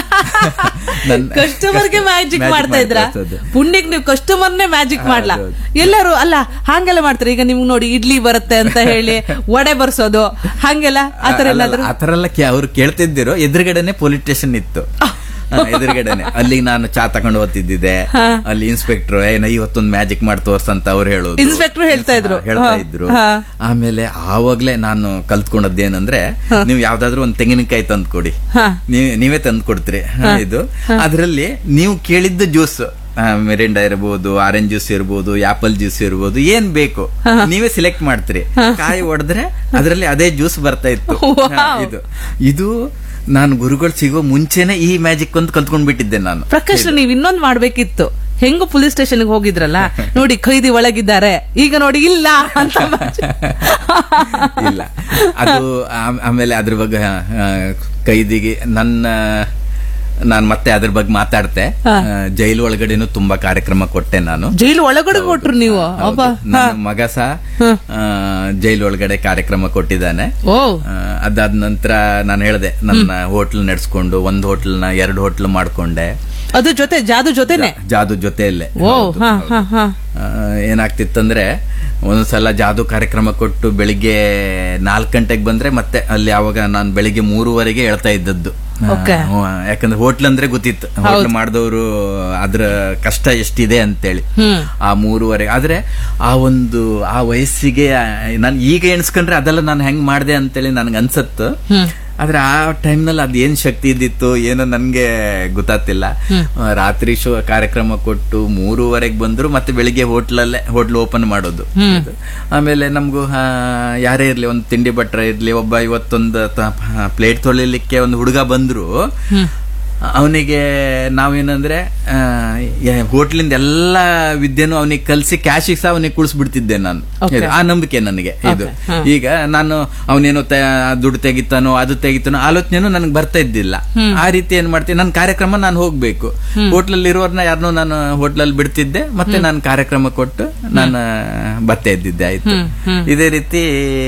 ಕಸ್ಟಮರ್ಗೆ ಮ್ಯಾಜಿಕ್ Magic ಮಾಡ್ತಾ ಇದ್ರ ಮಾಡಿ ತೋರ್ಸೋದು. ಪುಣ್ಯಕ್ ನೀವು ಕಸ್ಟಮರ್ನೇ ಮ್ಯಾಜಿಕ್ ಮಾಡ್ಲಾ? ಹೌದು. ಎಲ್ಲರೂ ಅಲ್ಲ ಹಾಗೆಲ್ಲ ಮಾಡ್ತಾರೆ. ಈಗ ನಿಮ್ಗೆ ನೋಡಿ ಇಡ್ಲಿ ಬರುತ್ತೆ ಅಂತ ಹೇಳಿ ವಡೆ ಬರ್ಸೋದು ಹಂಗೆಲ್ಲ ಆತರ ಎಲ್ಲಾದ್ರು? ಆತರ ಎಲ್ಲ ಅವ್ರು ಕೇಳ್ತಿದ್ದಿರೋ ಎದುರುಗಡೆನೆ ಪೊಲೀಸ್ ಸ್ಟೇಷನ್ ಇತ್ತು. ಆ, ಎದುರುಗಡೆನೆ ಅಲ್ಲಿ ನಾನು ಚಾ ತಗೊಂಡು ಓದ್ತಿದ್ದೆ. ಅಲ್ಲಿ ಇನ್ಸ್ಪೆಕ್ಟರ್ ಏನೋ ಇವತ್ತೊಂದು ಮ್ಯಾಜಿಕ್ ಮಾಡಿ ತೋರ್ಸಂತ ಅವ್ರು ಹೇಳೋದು. ಇನ್ಸ್ಪೆಕ್ಟರ್ ಹೇಳ್ತಾ ಇದ್ರು. ಹೇಳ್ತಾ ಇದ್ರು. ಆಮೇಲೆ ಆವಾಗ್ಲೇ ನಾನು ಕಲ್ತ್ಕೊಂಡದ್ದೇನಂದ್ರೆ, ನೀವು ಯಾವ್ದಾದ್ರು ಒಂದ್ ತೆಂಗಿನಕಾಯಿ ತಂದು ಕೊಡಿ, ನೀವ್ ನೀವೇ ತಂದು ಕೊಡ್ತೀರಿ. ಇದು ಅದ್ರಲ್ಲಿ ನೀವು ಕೇಳಿದ್ದ ಜ್ಯೂಸ್, ಮೆರಿಂಡಾ ಇರಬಹುದು, ಆರೆಂಜ್ ಜ್ಯೂಸ್ ಇರಬಹುದು, ಆಪಲ್ ಜ್ಯೂಸ್ ಇರಬಹುದು, ಏನ್ ಬೇಕು ನೀವೇ ಸಿಲೆಕ್ಟ್ ಮಾಡ್ತೀರಿ. ಕಾಯಿ ಹೊಡೆದ್ರೆ ಅದರಲ್ಲಿ ಅದೇ ಜ್ಯೂಸ್ ಬರ್ತಾ ಇತ್ತು. ಇದು ಇದು ನಾನು ಗುರುಗಳು ಸಿಗೋ ಮುಂಚೆನೆ ಈ ಮ್ಯಾಜಿಕ್ ಒಂದು ಕಲ್ತ್ಕೊಂಡ್ ಬಿಟ್ಟಿದ್ದೆ ನಾನು. ಪ್ರಕಾಶ್, ನೀವ್ ಇನ್ನೊಂದ್ ಮಾಡ್ಬೇಕಿತ್ತು. ಹೆಂಗು ಪೊಲೀಸ್ ಸ್ಟೇಷನ್ ಹೋಗಿದ್ರಲ್ಲ, ನೋಡಿ ಖೈದಿ ಒಳಗಿದ್ದಾರೆ, ಈಗ ನೋಡಿ ಇಲ್ಲ ಅಂತ. ಇಲ್ಲ ಅದು ಆಮ್- ಆಮೇಲೆ ಅದ್ರ ಬಗ್ಗೆ ಆ, ಖೈದಿಗೆ ನನ್ನ ನಾನ್ ಮತ್ತೆ ಅದ್ರ ಬಗ್ಗೆ ಮಾತಾಡ್ತೆ. ಜೈಲು ಒಳಗಡೆನು ತುಂಬಾ ಕಾರ್ಯಕ್ರಮ ಕೊಟ್ಟೆ ನಾನು. ಜೈಲು ಒಳಗಡೆ ಕೊಟ್ರು ನೀವು? ಅಬ್ಬ, ನನ್ನ ಮಗ ಸಹ ಜೈಲು ಒಳಗಡೆ ಕಾರ್ಯಕ್ರಮ ಕೊಟ್ಟಿದ್ದಾನೆ. ಓ, ಆ, ಅದಾದ ನಂತರ ನಾನು ಹೇಳ್ದೆ, ನನ್ನ ಹೋಟ್ಲ್ ನಡೆಸ್ಕೊಂಡು ಒಂದ್ ಹೋಟ್ಲ್ನ ಎರಡು ಹೋಟ್ಲ್ ಮಾಡ್ಕೊಂಡೆ. ಅದು ಜೊತೆ ಜಾದು ಜೊತೆನೆ ಜಾದು ಜೊತೆಯಲ್ಲೇ. ಓ, ಹಾ ಹಾ ಹಾ. ಆ, ಏನಾಗ್ತಿತ್ತಂದ್ರೆ ಒಂದೊಂದ್ಸಲ ಜಾದು ಕಾರ್ಯಕ್ರಮ ಕೊಟ್ಟು ಬೆಳಿಗ್ಗೆ ನಾಲ್ಕು ಗಂಟೆಗೆ ಬಂದ್ರೆ ಮತ್ತೆ ಅಲ್ಲಿ ಅವಾಗ ನಾನು ಬೆಳಿಗ್ಗೆ ಮೂರುವರೆಗೆ ಹೇಳ್ತಾ ಇದ್ದದ್ದು. Okay. ಆ, ಯಾಕಂದ್ರೆ ಹೋಟ್ಲ್ ಅಂದ್ರೆ ಗೊತ್ತಿತ್ತು, ಹೋಟ್ಲ್ ಮಾಡಿದವರು ಅದ್ರ ಕಷ್ಟ ಎಷ್ಟಿದೆ ಅಂತೇಳಿ. ಆ ಮೂರುವರೆಗೆ ಆದ್ರೆ ಆ ಒಂದು ಆ ವಯಸ್ಸಿಗೆ ನಾನು ಈಗ ಎಣಿಸ್ಕೊಂಡ್ರೆ ಅದೆಲ್ಲ ನಾನು ಹೆಂಗ್ ಮಾಡ್ದೆ ಅಂತೇಳಿ ನನ್ಗೆ ಅನ್ಸತ್ತು. ಆದ್ರೆ ಆ ಟೈಮ್ ನಲ್ಲಿ ಅದ್ ಏನ್ ಶಕ್ತಿ ಇದ್ದಿತ್ತು ಏನೋ ನನ್ಗೆ ಗೊತ್ತಾಗ್ತಿಲ್ಲ. ರಾತ್ರಿ ಶೋ ಕಾರ್ಯಕ್ರಮ ಕೊಟ್ಟು ಮೂರುವರೆಗೆ ಬಂದ್ರು, ಮತ್ತೆ ಬೆಳಿಗ್ಗೆ ಹೋಟ್ಲಲ್ಲೇ ಹೋಟ್ಲ್ ಓಪನ್ ಮಾಡೋದು. ಆಮೇಲೆ ನಮ್ಗೂ ಆ, ಯಾರೇ ಇರ್ಲಿ, ಒಂದು ತಿಂಡಿ ಭಟ್ರ ಇರ್ಲಿ, ಒಬ್ಬ ಇವತ್ತೊಂದು ಪ್ಲೇಟ್ ತೊಳಿಲಿಕ್ಕೆ ಒಂದು ಹುಡುಗ ಬಂದ್ರು, ಅವನಿಗೆ ನಾವೇನಂದ್ರೆ ಹೋಟ್ಲಿಂದ ಎಲ್ಲಾ ವಿದ್ಯೆನೂ ಅವನಿಗೆ ಕಲ್ಸಿ ಕ್ಯಾಶಿಗೆ ಸಹ ಅವನಿಗೆ ಕುಳಿಸ್ಬಿಡ್ತಿದ್ದೆ ನಾನು. ಇದು ಆ ನಂಬಿಕೆ ನನಗೆ. ಇದು ಈಗ ನಾನು ಅವನೇನೋ ದುಡ್ಡು ತೆಗಿತಾನೋ ಅದು ತೆಗಿತಾನೋ ಆಲೋಚನೆನೂ ನನಗೆ ಬರ್ತಾ ಇದ್ದಿಲ್ಲ. ಆ ರೀತಿ ಏನ್ ಮಾಡ್ತೀನಿ, ನನ್ನ ಕಾರ್ಯಕ್ರಮ ನಾನು ಹೋಗ್ಬೇಕು. ಹೋಟ್ಲಲ್ಲಿ ಇರೋರ್ನ ಯಾರನ್ನೋ ನಾನು ಹೋಟ್ಲಲ್ಲಿ ಬಿಡ್ತಿದ್ದೆ, ಮತ್ತೆ ನಾನು ಕಾರ್ಯಕ್ರಮ ಕೊಟ್ಟು ನಾನು ಬರ್ತಾ ಇದ್ದಿದ್ದೆ. ಆಯ್ತು, ಇದೇ ರೀತಿ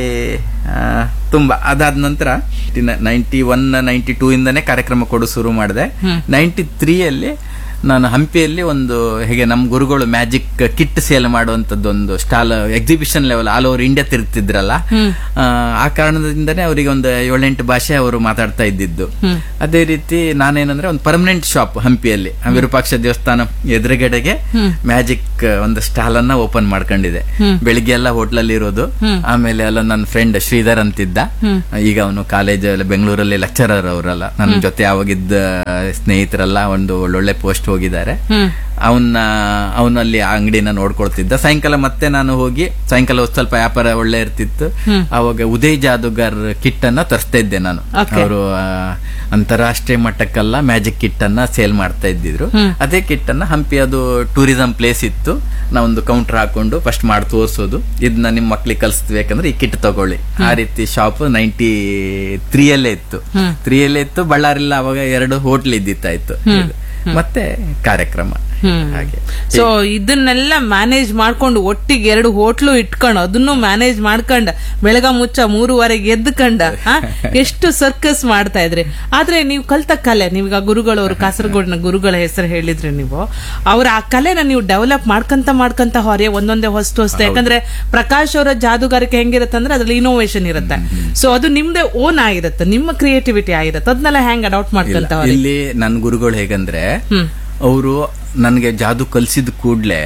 ತುಂಬಾ. ಅದಾದ ನಂತರ ನೈಂಟಿ ಒನ್ ನೈಂಟಿ ಟೂ ಇಂದಾನೆ ಕಾರ್ಯಕ್ರಮ ಕೊಡು ಶುರು ಮಾಡಿದೆ. ನೈಂಟಿ ತ್ರೀ ಅಲ್ಲಿ ನಾನು ಹಂಪಿಯಲ್ಲಿ ಒಂದು ಹೇಗೆ ನಮ್ಮ ಗುರುಗಳು ಮ್ಯಾಜಿಕ್ ಕಿಟ್ ಸೇಲ್ ಮಾಡುವಂತದ್ದು ಒಂದು stall exhibition level all over India ತಿರುಗ್ತಿದ್ರಲ್ಲ, ಆ ಕಾರಣದಿಂದನೇ ಅವರಿಗೆ ಒಂದು ಏಳೆಂಟು ಭಾಷೆ ಅವರು ಮಾತಾಡ್ತಾ ಇದ್ದಿದ್ದು. ಅದೇ ರೀತಿ ನಾನೇನಂದ್ರೆ ಒಂದು ಪರ್ಮನೆಂಟ್ ಶಾಪ್ ಹಂಪಿಯಲ್ಲಿ ವಿರೂಪಾಕ್ಷ ದೇವಸ್ಥಾನ ಎದುರುಗಡೆಗೆ ಮ್ಯಾಜಿಕ್ ಒಂದು ಸ್ಟಾಲ್ ಅನ್ನ ಓಪನ್ ಮಾಡ್ಕೊಂಡಿದೆ. ಬೆಳಿಗ್ಗೆ ಎಲ್ಲ ಹೋಟ್ಲಲ್ಲಿ ಇರೋದು. ಆಮೇಲೆ ಎಲ್ಲ ನನ್ನ ಫ್ರೆಂಡ್ ಶ್ರೀಧರ್ ಅಂತಿದ್ದ, ಈಗ ಅವನು ಕಾಲೇಜ್ ಬೆಂಗಳೂರಲ್ಲಿ ಲೆಕ್ಚರರ್. ಅವರಲ್ಲ ನನ್ನ ಜೊತೆ ಅವಾಗಿದ್ದ ಸ್ನೇಹಿತರೆಲ್ಲ ಒಂದು ಒಳ್ಳೊಳ್ಳೆ ಪೋಸ್ಟ್ ಹೋಗಿದ್ದಾರೆ. ಅವನ್ನ ಅವನಲ್ಲಿ ಅಂಗಡಿನ ನೋಡ್ಕೊಳ್ತಿದ್ದ. ಸಾಯಂಕಾಲ ಮತ್ತೆ ನಾನು ಹೋಗಿ ಸಾಯಂಕಾಲ ಸ್ವಲ್ಪ ವ್ಯಾಪಾರ ಒಳ್ಳೆ ಇರ್ತಿತ್ತು. ಅವಾಗ ಉದಯ್ ಜಾದೂಗರ್ ಕಿಟ್ ಅನ್ನ ತರಿಸ್ತಾ ಇದ್ದೆ ನಾನು. ಅವರು ಅಂತಾರಾಷ್ಟ್ರೀಯ ಮಟ್ಟಕ್ಕೆಲ್ಲ ಮ್ಯಾಜಿಕ್ ಕಿಟ್ ಅನ್ನ ಸೇಲ್ ಮಾಡ್ತಾ ಇದ್ದಿದ್ರು. ಅದೇ ಕಿಟ್ ಅನ್ನ ಹಂಪಿ ಅದು ಟೂರಿಸಂ ಪ್ಲೇಸ್ ಇತ್ತು. ನಾವೊಂದು ಕೌಂಟರ್ ಹಾಕೊಂಡು ಫಸ್ಟ್ ಮಾಡಿ ತೋರಿಸೋದು, ಇದನ್ನ ನಿಮ್ ಮಕ್ಳಿಗೆ ಕಲಿಸ್ಬೇಕಂದ್ರೆ ಈ ಕಿಟ್ ತಗೊಳ್ಳಿ. ಆ ರೀತಿ ಶಾಪ್ ನೈಂಟಿ ತ್ರೀ ಅಲ್ಲೇ ಇತ್ತು. ತ್ರೀ ಅಲ್ಲೇ ಇತ್ತು. ಬಳ್ಳಾರಿಲ್ಲ ಅವಾಗ ಎರಡು ಹೋಟ್ಲ್ ಇದ್ದಿತ್ತಾಯ್ತು. ಮತ್ತೆ ಕಾರ್ಯಕ್ರಮ ಹಾಗೆ. ಸೊ ಇದನ್ನೆಲ್ಲ ಮ್ಯಾನೇಜ್ ಮಾಡ್ಕೊಂಡು ಒಟ್ಟಿಗೆ ಎರಡು ಹೋಟ್ಲು ಇಟ್ಕೊಂಡು ಅದನ್ನು ಮ್ಯಾನೇಜ್ ಮಾಡ್ಕೊಂಡ ಬೆಳಗ ಮುಚ್ಚ ಮೂರುವರೆಗೆ ಎದ್ದುಕೊಂಡ ಎಷ್ಟು ಸರ್ಕಸ್ ಮಾಡ್ತಾ ಇದ್ರಿ. ಆದ್ರೆ ನೀವು ಕಲ್ತ ಕಲೆ, ನೀವೀಗ ಗುರುಗಳವರು ಕಾಸರಗೋಡಿನ ಗುರುಗಳ ಹೆಸರು ಹೇಳಿದ್ರಿ, ನೀವು ಅವ್ರ ಆ ಕಲೆನ ನೀವು ಡೆವಲಪ್ ಮಾಡ್ಕಂತ ಮಾಡ್ಕಂತ ಹೊರೆ ಒಂದೊಂದೇ ಹೊಸ್ತು ಹೊಸ್ತು. ಯಾಕಂದ್ರೆ ಪ್ರಕಾಶ್ ಅವರ ಜಾದುಗಾರಿಕೆ ಹೆಂಗಿರುತ್ತೆ ಅಂದ್ರೆ ಅದ್ರಲ್ಲಿ ಇನೋವೇಷನ್ ಇರುತ್ತೆ. ಸೊ ಅದು ನಿಮ್ದೇ ಓನ್ ಆಗಿರುತ್ತೆ, ನಿಮ್ಮ ಕ್ರಿಯೇಟಿವಿಟಿ ಆಗಿರುತ್ತೆ. ಅದನ್ನೆಲ್ಲ ಹೆಂಗ್ ಅಡಾಪ್ಟ್ ಮಾಡ್ಕಂತ? ಇಲ್ಲಿ ನನ್ನ ಗುರುಗಳು ಹೇಗಂದ್ರೆ, ಅವರು ನನಗೆ ಜಾದು ಕಲಿಸಿದ ಕೂಡ್ಲೆ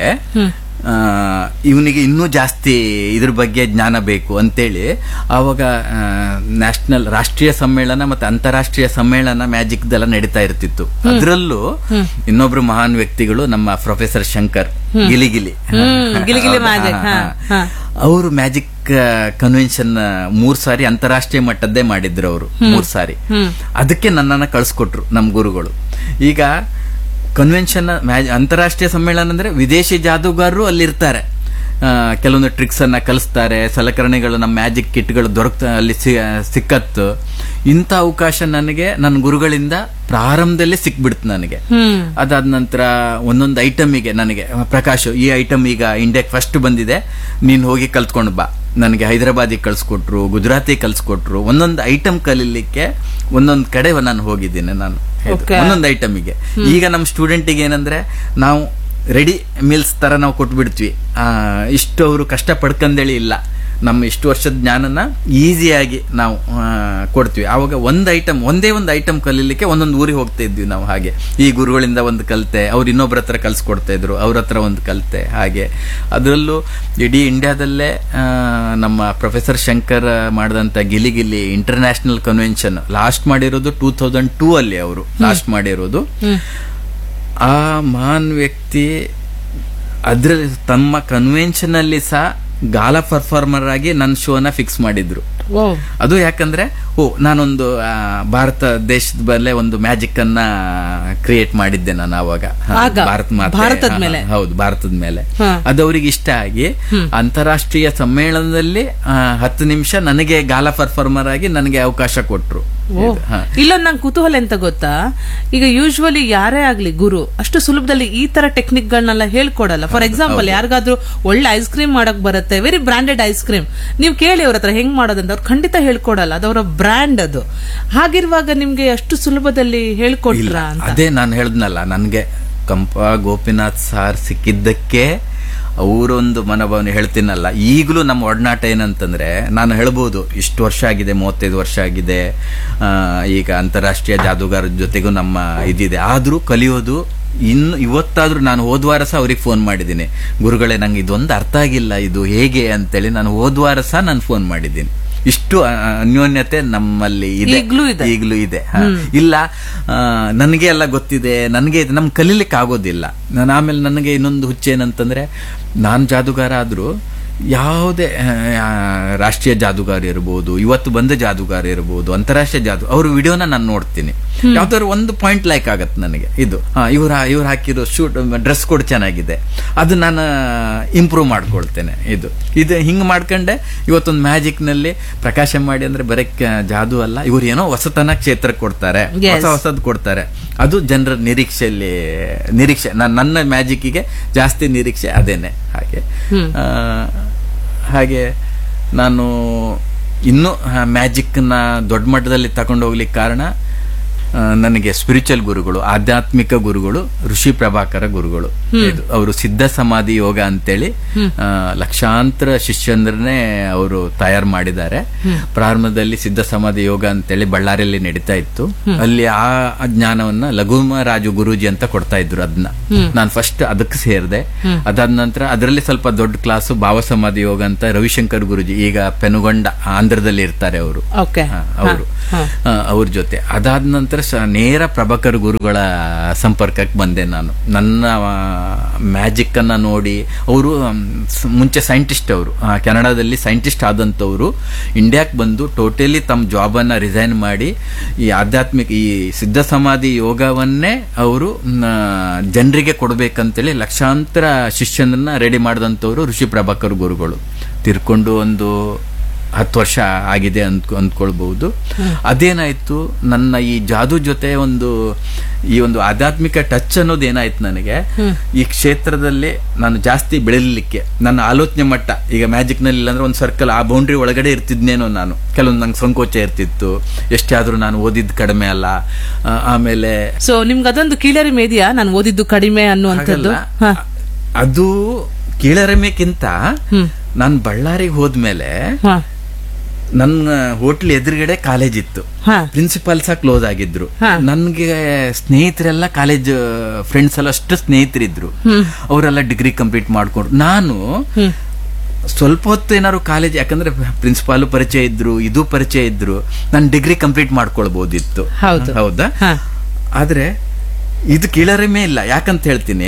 ಇವನಿಗೆ ಇನ್ನೂ ಜಾಸ್ತಿ ಇದ್ರ ಬಗ್ಗೆ ಜ್ಞಾನ ಬೇಕು ಅಂತೇಳಿ ಆವಾಗ ನ್ಯಾಷನಲ್ ರಾಷ್ಟ್ರೀಯ ಸಮ್ಮೇಳನ ಮತ್ತೆ ಅಂತಾರಾಷ್ಟ್ರೀಯ ಸಮ್ಮೇಳನ ಮ್ಯಾಜಿಕ್ ದೆಲ್ಲ ನಡೀತಾ ಇರ್ತಿತ್ತು. ಅದರಲ್ಲೂ ಇನ್ನೊಬ್ರು ಮಹಾನ್ ವ್ಯಕ್ತಿಗಳು ನಮ್ಮ ಪ್ರೊಫೆಸರ್ ಶಂಕರ್ ಗಿಲಿಗಿಲಿ ಅವರು ಮ್ಯಾಜಿಕ್ ಕನ್ವೆನ್ಷನ್ ಮೂರ್ ಸಾರಿ ಅಂತಾರಾಷ್ಟ್ರೀಯ ಮಟ್ಟದ್ದೇ ಮಾಡಿದ್ರು. ಅವರು ಮೂರ್ ಸಾರಿ ಅದಕ್ಕೆ ನನ್ನನ್ನ ಕಳ್ಸಿಕೊಟ್ರು ನಮ್ ಗುರುಗಳು. ಈಗ ಕನ್ವೆನ್ಷನ್ ಅಂತಾರಾಷ್ಟ್ರೀಯ ಸಮ್ಮೇಳನ ಅಂದ್ರೆ ವಿದೇಶಿ ಜಾದೂಗಾರರು ಅಲ್ಲಿರ್ತಾರೆ, ಕೆಲವೊಂದು ಟ್ರಿಕ್ಸ್ ಅನ್ನ ಕಲಿಸ್ತಾರೆ, ಸಲಕರಣೆಗಳು ನಮ್ಮ ಮ್ಯಾಜಿಕ್ ಕಿಟ್ಗಳು ದೊರಕ ಅಲ್ಲಿ ಸಿಕ್ಕತ್ತು. ಇಂಥ ಅವಕಾಶ ನನಗೆ ನನ್ನ ಗುರುಗಳಿಂದ ಪ್ರಾರಂಭದಲ್ಲೇ ಸಿಕ್ಬಿಡ್ತು ನನಗೆ. ಅದಾದ ನಂತರ ಒಂದೊಂದು ಐಟಮಿಗೆ ನನಗೆ ಪ್ರಕಾಶ್ ಈ ಐಟಮ್ ಈಗ ಇಂಡಿಯಾಕ್ಕೆ ಫಸ್ಟ್ ಬಂದಿದೆ, ನೀನ್ ಹೋಗಿ ಕಲ್ತ್ಕೊಂಡು ಬಾ. ನನಗೆ ಹೈದರಾಬಾದಿಗೆ ಕಳ್ಸಿಕೊಟ್ರು, ಗುಜರಾತಿ ಕಲ್ಸ್ಕೊಟ್ರು. ಒಂದೊಂದು ಐಟಮ್ ಕಲೀಲಿಕ್ಕೆ ಒಂದೊಂದು ಕಡೆ ನಾನು ಹೋಗಿದ್ದೀನಿ ನಾನು ಒಂದೊಂದು ಐಟಮಿಗೆ. ಈಗ ನಮ್ಮ ಸ್ಟೂಡೆಂಟಿಗೆ ಏನಂದ್ರೆ ನಾವು ರೆಡಿ ಮೀಲ್ಸ್ ತರ ನಾವು ಕೊಟ್ಬಿಡ್ತೀವಿ. ಆ ಇಷ್ಟು ಅವರು ಕಷ್ಟ ಪಡ್ಕಂದೇಳಿ ಇಲ್ಲ, ನಮ್ಮ ಇಷ್ಟು ವರ್ಷದ ಜ್ಞಾನನ ಈಸಿಯಾಗಿ ನಾವು ಕೊಡ್ತೀವಿ. ಆವಾಗ ಒಂದು ಐಟಮ್ ಒಂದೇ ಒಂದು ಐಟಮ್ ಕಲೀಲಿಕ್ಕೆ ಒಂದೊಂದು ಊರಿಗೆ ಹೋಗ್ತಾ ಇದ್ವಿ ನಾವು. ಹಾಗೆ ಈ ಗುರುಗಳಿಂದ ಒಂದು ಕಲಿತೆ, ಅವ್ರು ಇನ್ನೊಬ್ಬರ ಹತ್ರ ಕಲ್ಸ್ಕೊಡ್ತಾ ಇದ್ರು, ಅವ್ರ ಹತ್ರ ಒಂದು ಕಲಿತೆ. ಹಾಗೆ ಅದರಲ್ಲೂ ಇಡೀ ಇಂಡಿಯಾದಲ್ಲೇ ನಮ್ಮ ಪ್ರೊಫೆಸರ್ ಶಂಕರ್ ಮಾಡಿದಂತ ಗಿಲಿ ಗಿಲಿ ಇಂಟರ್ನ್ಯಾಷನಲ್ ಕನ್ವೆನ್ಷನ್ ಲಾಸ್ಟ್ ಮಾಡಿರೋದು ಟೂ ತೌಸಂಡ್ ಟೂ ಅಲ್ಲಿ ಅವರು ಲಾಸ್ಟ್ ಮಾಡಿರೋದು. ಆ ಮಹಾನ್ ವ್ಯಕ್ತಿ ಅದ್ರಲ್ಲಿ ತಮ್ಮ ಕನ್ವೆನ್ಷನ್ ಅಲ್ಲಿ ಸಹ ಗಾಲ ಪರ್ಫಾರ್ಮರ್ ಆಗಿ ನನ್ನ ಶೋನ ಫಿಕ್ಸ್ ಮಾಡಿದ್ರು. ಅದು ಯಾಕಂದ್ರೆ ಓ ನಾನೊಂದು ಭಾರತ ದೇಶದ ಬಲ್ಲೇ ಒಂದು ಮ್ಯಾಜಿಕ್ ಅನ್ನ ಕ್ರಿಯೇಟ್ ಮಾಡಿದ್ದೆ ನಾನು ಆವಾಗ ಭಾರತ ಮಾತೆ. ಹೌದು, ಭಾರತದ ಮೇಲೆ. ಅದು ಅವ್ರಿಗೆ ಇಷ್ಟ ಆಗಿ ಅಂತಾರಾಷ್ಟ್ರೀಯ ಸಮ್ಮೇಳನದಲ್ಲಿ ಹತ್ತು ನಿಮಿಷ ನನಗೆ ಗಾಲ ಪರ್ಫಾರ್ಮರ್ ಆಗಿ ನನಗೆ ಅವಕಾಶ ಕೊಟ್ರು. ಇಲ್ಲೊಂದು ನಂಗೆ ಕುತೂಹಲ ಎಂತ ಗೊತ್ತಾ, ಈಗ ಯೂಶುವಲಿ ಯಾರೇ ಆಗ್ಲಿ ಗುರು ಅಷ್ಟು ಸುಲಭದಲ್ಲಿ ಈ ತರ ಟೆಕ್ನಿಕ್ ಗಳನ್ನೆಲ್ಲ ಹೇಳ್ಕೊಡಲ್ಲ. ಫಾರ್ ಎಕ್ಸಾಂಪಲ್ ಯಾರಿಗಾದ್ರೂ ಒಳ್ಳೆ ಐಸ್ ಕ್ರೀಮ್ ಮಾಡಕ್ ಬರುತ್ತೆ, ವೆರಿ ಬ್ರಾಂಡೆಡ್ ಐಸ್ ಕ್ರೀಮ್, ನೀವು ಕೇಳಿ ಅವ್ರ ಹತ್ರ ಹೆಂಗ್ ಮಾಡೋದಂತ ಅವ್ರು ಖಂಡಿತ ಹೇಳ್ಕೊಡಲ್ಲ, ಅದವರ ಬ್ರ್ಯಾಂಡ್ ಅದು. ಹಾಗಿರುವಾಗ ನಿಮ್ಗೆ ಅಷ್ಟು ಸುಲಭದಲ್ಲಿ ಹೇಳ್ಕೊಡ್ರ? ಅದೇ ನಾನು ಹೇಳ್ದನಲ್ಲ, ನನ್ಗೆ ಕಂಪ ಗೋಪಿನಾಥ್ ಸಾರ್ ಸಿಕ್ಕಿದ್ದಕ್ಕೆ ಅವರೊಂದು ಮನೋಭಾವನೆ ಹೇಳ್ತೀನಲ್ಲ. ಈಗಲೂ ನಮ್ಮ ಒಡನಾಟ ಏನಂತಂದ್ರೆ, ನಾನು ಹೇಳ್ಬೋದು ಇಷ್ಟು ವರ್ಷ ಆಗಿದೆ, ಮೂವತ್ತೈದು ವರ್ಷ ಆಗಿದೆ, ಈಗ ಅಂತಾರಾಷ್ಟ್ರೀಯ ಜಾದೂಗಾರರ ಜೊತೆಗೂ ನಮ್ಮ ಇದಿದೆ. ಆದ್ರೂ ಕಲಿಯೋದು ಇನ್ನು ಇವತ್ತಾದ್ರೂ ನಾನು ಹೋದ್ವಾರ ಸಹ ಅವ್ರಿಗೆ ಫೋನ್ ಮಾಡಿದ್ದೀನಿ, ಗುರುಗಳೇ ನಂಗೆ ಇದೊಂದು ಅರ್ಥ ಆಗಿಲ್ಲ, ಇದು ಹೇಗೆ ಅಂತೇಳಿ ನಾನು ಹೋದ್ವಾರ ಸಹ ನಾನು ಫೋನ್ ಮಾಡಿದ್ದೀನಿ. ಇಷ್ಟು ಅನ್ಯೋನ್ಯತೆ ನಮ್ಮಲ್ಲಿ ಇದೆ, ಈಗಲೂ ಇದೆ. ಇಲ್ಲ ನನಗೆ ಎಲ್ಲ ಗೊತ್ತಿದೆ, ನನಗೆ ನಮ್ಗೆ ಕಲೀಲಿಕ್ಕೆ ಆಗೋದಿಲ್ಲ. ನಾನು ಆಮೇಲೆ ನನಗೆ ಇನ್ನೊಂದು ಹುಚ್ಚೇನಂತಂದ್ರೆ, ನಾನು ಜಾದೂಗಾರ ಆದ್ರೂ ಯಾವುದೇ ರಾಷ್ಟ್ರೀಯ ಜಾದೂಗಾರ ಇರ್ಬೋದು, ಇವತ್ತು ಬಂದ ಜಾದೂಗಾರ ಇರ್ಬೋದು, ಅಂತಾರಾಷ್ಟ್ರೀಯ ಜಾದೂ ಅವ್ರ ವಿಡಿಯೋನ ನಾನು ನೋಡ್ತೀನಿ. ಯಾವ್ದಾದ್ರು ಒಂದು ಪಾಯಿಂಟ್ ಲೈಕ್ ಆಗತ್ತೆ ನನಗೆ, ಇದು ಇವ್ರ ಇವ್ರು ಹಾಕಿರೋ ಶೂಟ್ ಡ್ರೆಸ್ ಕೋಡ್ ಚೆನ್ನಾಗಿದೆ, ಅದು ನಾನು ಇಂಪ್ರೂವ್ ಮಾಡ್ಕೊಳ್ತೇನೆ. ಇದು ಇದು ಹಿಂಗ್ ಮಾಡ್ಕೊಂಡೆ ಇವತ್ತೊಂದು ಮ್ಯಾಜಿಕ್ ನಲ್ಲಿ ಪ್ರಕಾಶ ಮಾಡಿ ಅಂದ್ರೆ ಬರೀ ಜಾದೂ ಅಲ್ಲ, ಇವ್ರು ಏನೋ ಹೊಸತನ ಕ್ಷೇತ್ರ ಕೊಡ್ತಾರೆ, ಹೊಸ ಹೊಸದ್ ಕೊಡ್ತಾರೆ. ಅದು ಜನರ ನಿರೀಕ್ಷೆಯಲ್ಲಿ ನಿರೀಕ್ಷೆ ನನ್ನ ಮ್ಯಾಜಿಕ್ಗೆ ಜಾಸ್ತಿ ನಿರೀಕ್ಷೆ ಅದೇನೆ. ಹಾಗೆ ಹಾಗೆ ನಾನು ಇನ್ನೂ ಮ್ಯಾಜಿಕ್ ನ ದೊಡ್ಡ ಮಟ್ಟದಲ್ಲಿ ತಗೊಂಡು ಹೋಗ್ಲಿಕ್ಕೆ ಕಾರಣ ನನಗೆ ಸ್ಪಿರಿಚುವಲ್ ಗುರುಗಳು, ಆಧ್ಯಾತ್ಮಿಕ ಗುರುಗಳು, ಋಷಿ ಪ್ರಭಾಕರ ಗುರುಗಳು. ಇದು ಅವರು ಸಿದ್ಧ ಸಮಾಧಿ ಯೋಗ ಅಂತೇಳಿ ಲಕ್ಷಾಂತರ ಶಿಷ್ಯಂದ್ರನ್ನೇ ಅವರು ತಯಾರು ಮಾಡಿದ್ದಾರೆ. ಪ್ರಾರಂಭದಲ್ಲಿ ಸಿದ್ಧ ಸಮಾಧಿ ಯೋಗ ಅಂತೇಳಿ ಬಳ್ಳಾರಿಯಲ್ಲಿ ನಡೀತಾ ಇತ್ತು. ಅಲ್ಲಿ ಆ ಜ್ಞಾನವನ್ನ ಲಘುಮರಾಜು ಗುರೂಜಿ ಅಂತ ಕೊಡ್ತಾ ಇದ್ರು. ಅದನ್ನ ನಾನು ಫಸ್ಟ್ ಅದಕ್ಕೆ ಸೇರಿದೆ. ಅದಾದ ನಂತರ ಅದರಲ್ಲಿ ಸ್ವಲ್ಪ ದೊಡ್ಡ ಕ್ಲಾಸು ಭಾವ ಸಮಾಧಿ ಯೋಗ ಅಂತ ರವಿಶಂಕರ್ ಗುರೂಜಿ, ಈಗ ಪೆನುಗೊಂಡ ಆಂಧ್ರದಲ್ಲಿ ಇರ್ತಾರೆ ಅವರು, ಅವರು ಅವ್ರ ಜೊತೆ. ಅದಾದ ನಂತರ ನೇರ ಪ್ರಭಾಕರ್ ಗುರುಗಳ ಸಂಪರ್ಕಕ್ಕೆ ಬಂದೆ ನಾನು. ನನ್ನ ಮ್ಯಾಜಿಕ್ ಅನ್ನ ನೋಡಿ ಅವರು ಮುಂಚೆ ಸೈಂಟಿಸ್ಟ್, ಅವರು ಕೆನಡಾದಲ್ಲಿ ಸೈಂಟಿಸ್ಟ್ ಆದಂತವ್ರು ಇಂಡಿಯಾಕ್ಕೆ ಬಂದು ಟೋಟಲಿ ತಮ್ಮ ಜಾಬ್ ಅನ್ನ ರಿಸೈನ್ ಮಾಡಿ ಈ ಆಧ್ಯಾತ್ಮಿಕ ಈ ಸಿದ್ಧ ಸಮಾಧಿ ಯೋಗವನ್ನೇ ಅವರು ಜನರಿಗೆ ಕೊಡ್ಬೇಕಂತೇಳಿ ಲಕ್ಷಾಂತರ ಶಿಷ್ಯನನ್ನ ರೆಡಿ ಮಾಡಿದಂತವ್ರು ಋಷಿ ಪ್ರಭಾಕರ್ ಗುರುಗಳು. ತಿರ್ಕೊಂಡು ಒಂದು ಹತ್ತು ವರ್ಷ ಆಗಿದೆ ಅಂದ್ ಅಂದ್ಕೊಳ್ಬಹುದು. ಅದೇನಾಯ್ತು, ನನ್ನ ಈ ಜಾದೂ ಜೊತೆ ಒಂದು ಈ ಒಂದು ಆಧ್ಯಾತ್ಮಿಕ ಟಚ್ ಅನ್ನೋದು ಏನಾಯ್ತು ನನಗೆ, ಈ ಕ್ಷೇತ್ರದಲ್ಲಿ ನಾನು ಜಾಸ್ತಿ ಬೆಳೆಯಲಿಕ್ಕೆ ನನ್ನ ಆಲೋಚನೆ ಮಟ್ಟ ಈಗ ಮ್ಯಾಜಿಕ್ ನಲ್ಲಿ ಇಲ್ಲಾಂದ್ರೆ ಒಂದು ಸರ್ಕಲ್ ಆ ಬೌಂಡ್ರಿ ಒಳಗಡೆ ಇರ್ತಿದ್ನೇನೋ ನಾನು. ಕೆಲವೊಂದು ನಂಗೆ ಸಂಕೋಚ ಇರ್ತಿತ್ತು, ಎಷ್ಟೇ ಆದ್ರೂ ನಾನು ಓದಿದ್ದು ಕಡಿಮೆ ಅಲ್ಲ. ಆಮೇಲೆ ಸೊ ನಿಮ್ಗೆ ಅದೊಂದು ಕೀಳರಿಮೆ ಇದೆಯಾ, ನಾನು ಓದಿದ್ದು ಕಡಿಮೆ ಅನ್ನುವಂಥದ್ದು? ಅದು ಕೀಳರಿಮೆಕ್ಕಿಂತ ನಾನು ಬಳ್ಳಾರಿಗೆ ಹೋದ್ಮೇಲೆ ನನ್ನ ಹೋಟ್ಲ್ ಎದುರುಗಡೆ ಕಾಲೇಜ್ ಇತ್ತು, ಪ್ರಿನ್ಸಿಪಾಲ್ ಸಹ ಕ್ಲೋಸ್ ಆಗಿದ್ರು. ನನ್ಗೆ ಸ್ನೇಹಿತರೆಲ್ಲ ಕಾಲೇಜ್ ಫ್ರೆಂಡ್ಸ್ ಎಲ್ಲ ಅಷ್ಟು ಸ್ನೇಹಿತರಿದ್ರು, ಅವರೆಲ್ಲ ಡಿಗ್ರಿ ಕಂಪ್ಲೀಟ್ ಮಾಡ್ಕೊಂಡ್ರು. ನಾನು ಸ್ವಲ್ಪ ಹೊತ್ತು ಏನಾದ್ರು ಕಾಲೇಜ್, ಯಾಕಂದ್ರೆ ಪ್ರಿನ್ಸಿಪಾಲು ಪರಿಚಯ ಇದ್ರು, ಇದು ಪರಿಚಯ ಇದ್ರು, ನಾನು ಡಿಗ್ರಿ ಕಂಪ್ಲೀಟ್ ಮಾಡ್ಕೊಳ್ಬಹುದಿತ್ತು. ಹೌದಾ? ಆದ್ರೆ ಇದು ಕೀಳರಿಮೆ ಇಲ್ಲ. ಯಾಕಂತ ಹೇಳ್ತೀನಿ,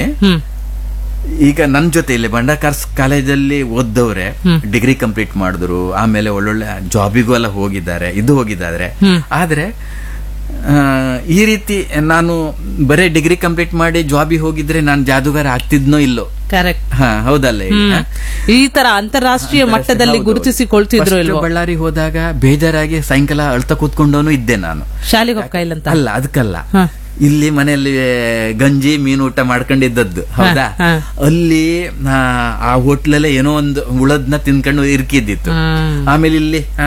ಈಗ ನನ್ನ ಜೊತೆ ಇಲ್ಲಿ ಬಂಡಾರ್ಕಾರ್ಸ್ ಕಾಲೇಜಲ್ಲಿ ಓದ್ದವ್ರೆ ಡಿಗ್ರಿ ಕಂಪ್ಲೀಟ್ ಮಾಡಿದ್ರು, ಆಮೇಲೆ ಒಳ್ಳೊಳ್ಳೆ ಜಾಬಿಗೂ ಎಲ್ಲ ಹೋಗಿದ್ದಾರೆ, ಇದು ಹೋಗಿದ್ದಾರೆ. ಆದ್ರೆ ಆ, ಈ ರೀತಿ ನಾನು ಬರೇ ಡಿಗ್ರಿ ಕಂಪ್ಲೀಟ್ ಮಾಡಿ ಜಾಬಿಗೆ ಹೋಗಿದ್ರೆ ನಾನು ಜಾದೂಗಾರ ಆಗ್ತಿದ್ನೋ ಇಲ್ಲೋ. ಕರೆಕ್ಟ್. ಹಾ ಹೌದಲ್ಲ ಈಗ? ಈ ತರ ಅಂತಾರಾಷ್ಟ್ರೀಯ ಮಟ್ಟದಲ್ಲಿ ಹೌದು. ಗುರುತಿಸಿಕೊಳ್ತಿದ್ರು First ಇಲ್ವೋ? ಬಳ್ಳಾರಿ ಹೋದಾಗ ಬೇಜಾರಾಗಿ ಸಾಯಂಕಾಲ ಅಳ್ತಾ ಕೂತ್ಕೊಂಡವನು ಇದ್ದೆ ನಾನು. ಶಾಲೆಗೆ ಹೋಗ್ತಾ ಇಲ್ಲ ಅಂತ ಅಲ್ಲ, ಅದಕ್ಕಲ್ಲ. ಹಾ. ಇಲ್ಲಿ ಮನೆಯಲ್ಲಿ ಗಂಜಿ ಮೀನು ಊಟ ಮಾಡ್ಕೊಂಡಿದ್ದದ್ದು, ಹೌದಾ? ಹಾ. ಅಲ್ಲಿ ಆ, ಆ ಹೋಟ್ಲಲ್ಲೇ ಏನೋ ಒಂದು ಉಳದ್ನ ತಿನ್ಕೊಂಡು ಇರ್ಕಿದ್ದಿತ್ತು. ಹ್ಮ್. ಆಮೇಲೆ ಇಲ್ಲಿ ಆ,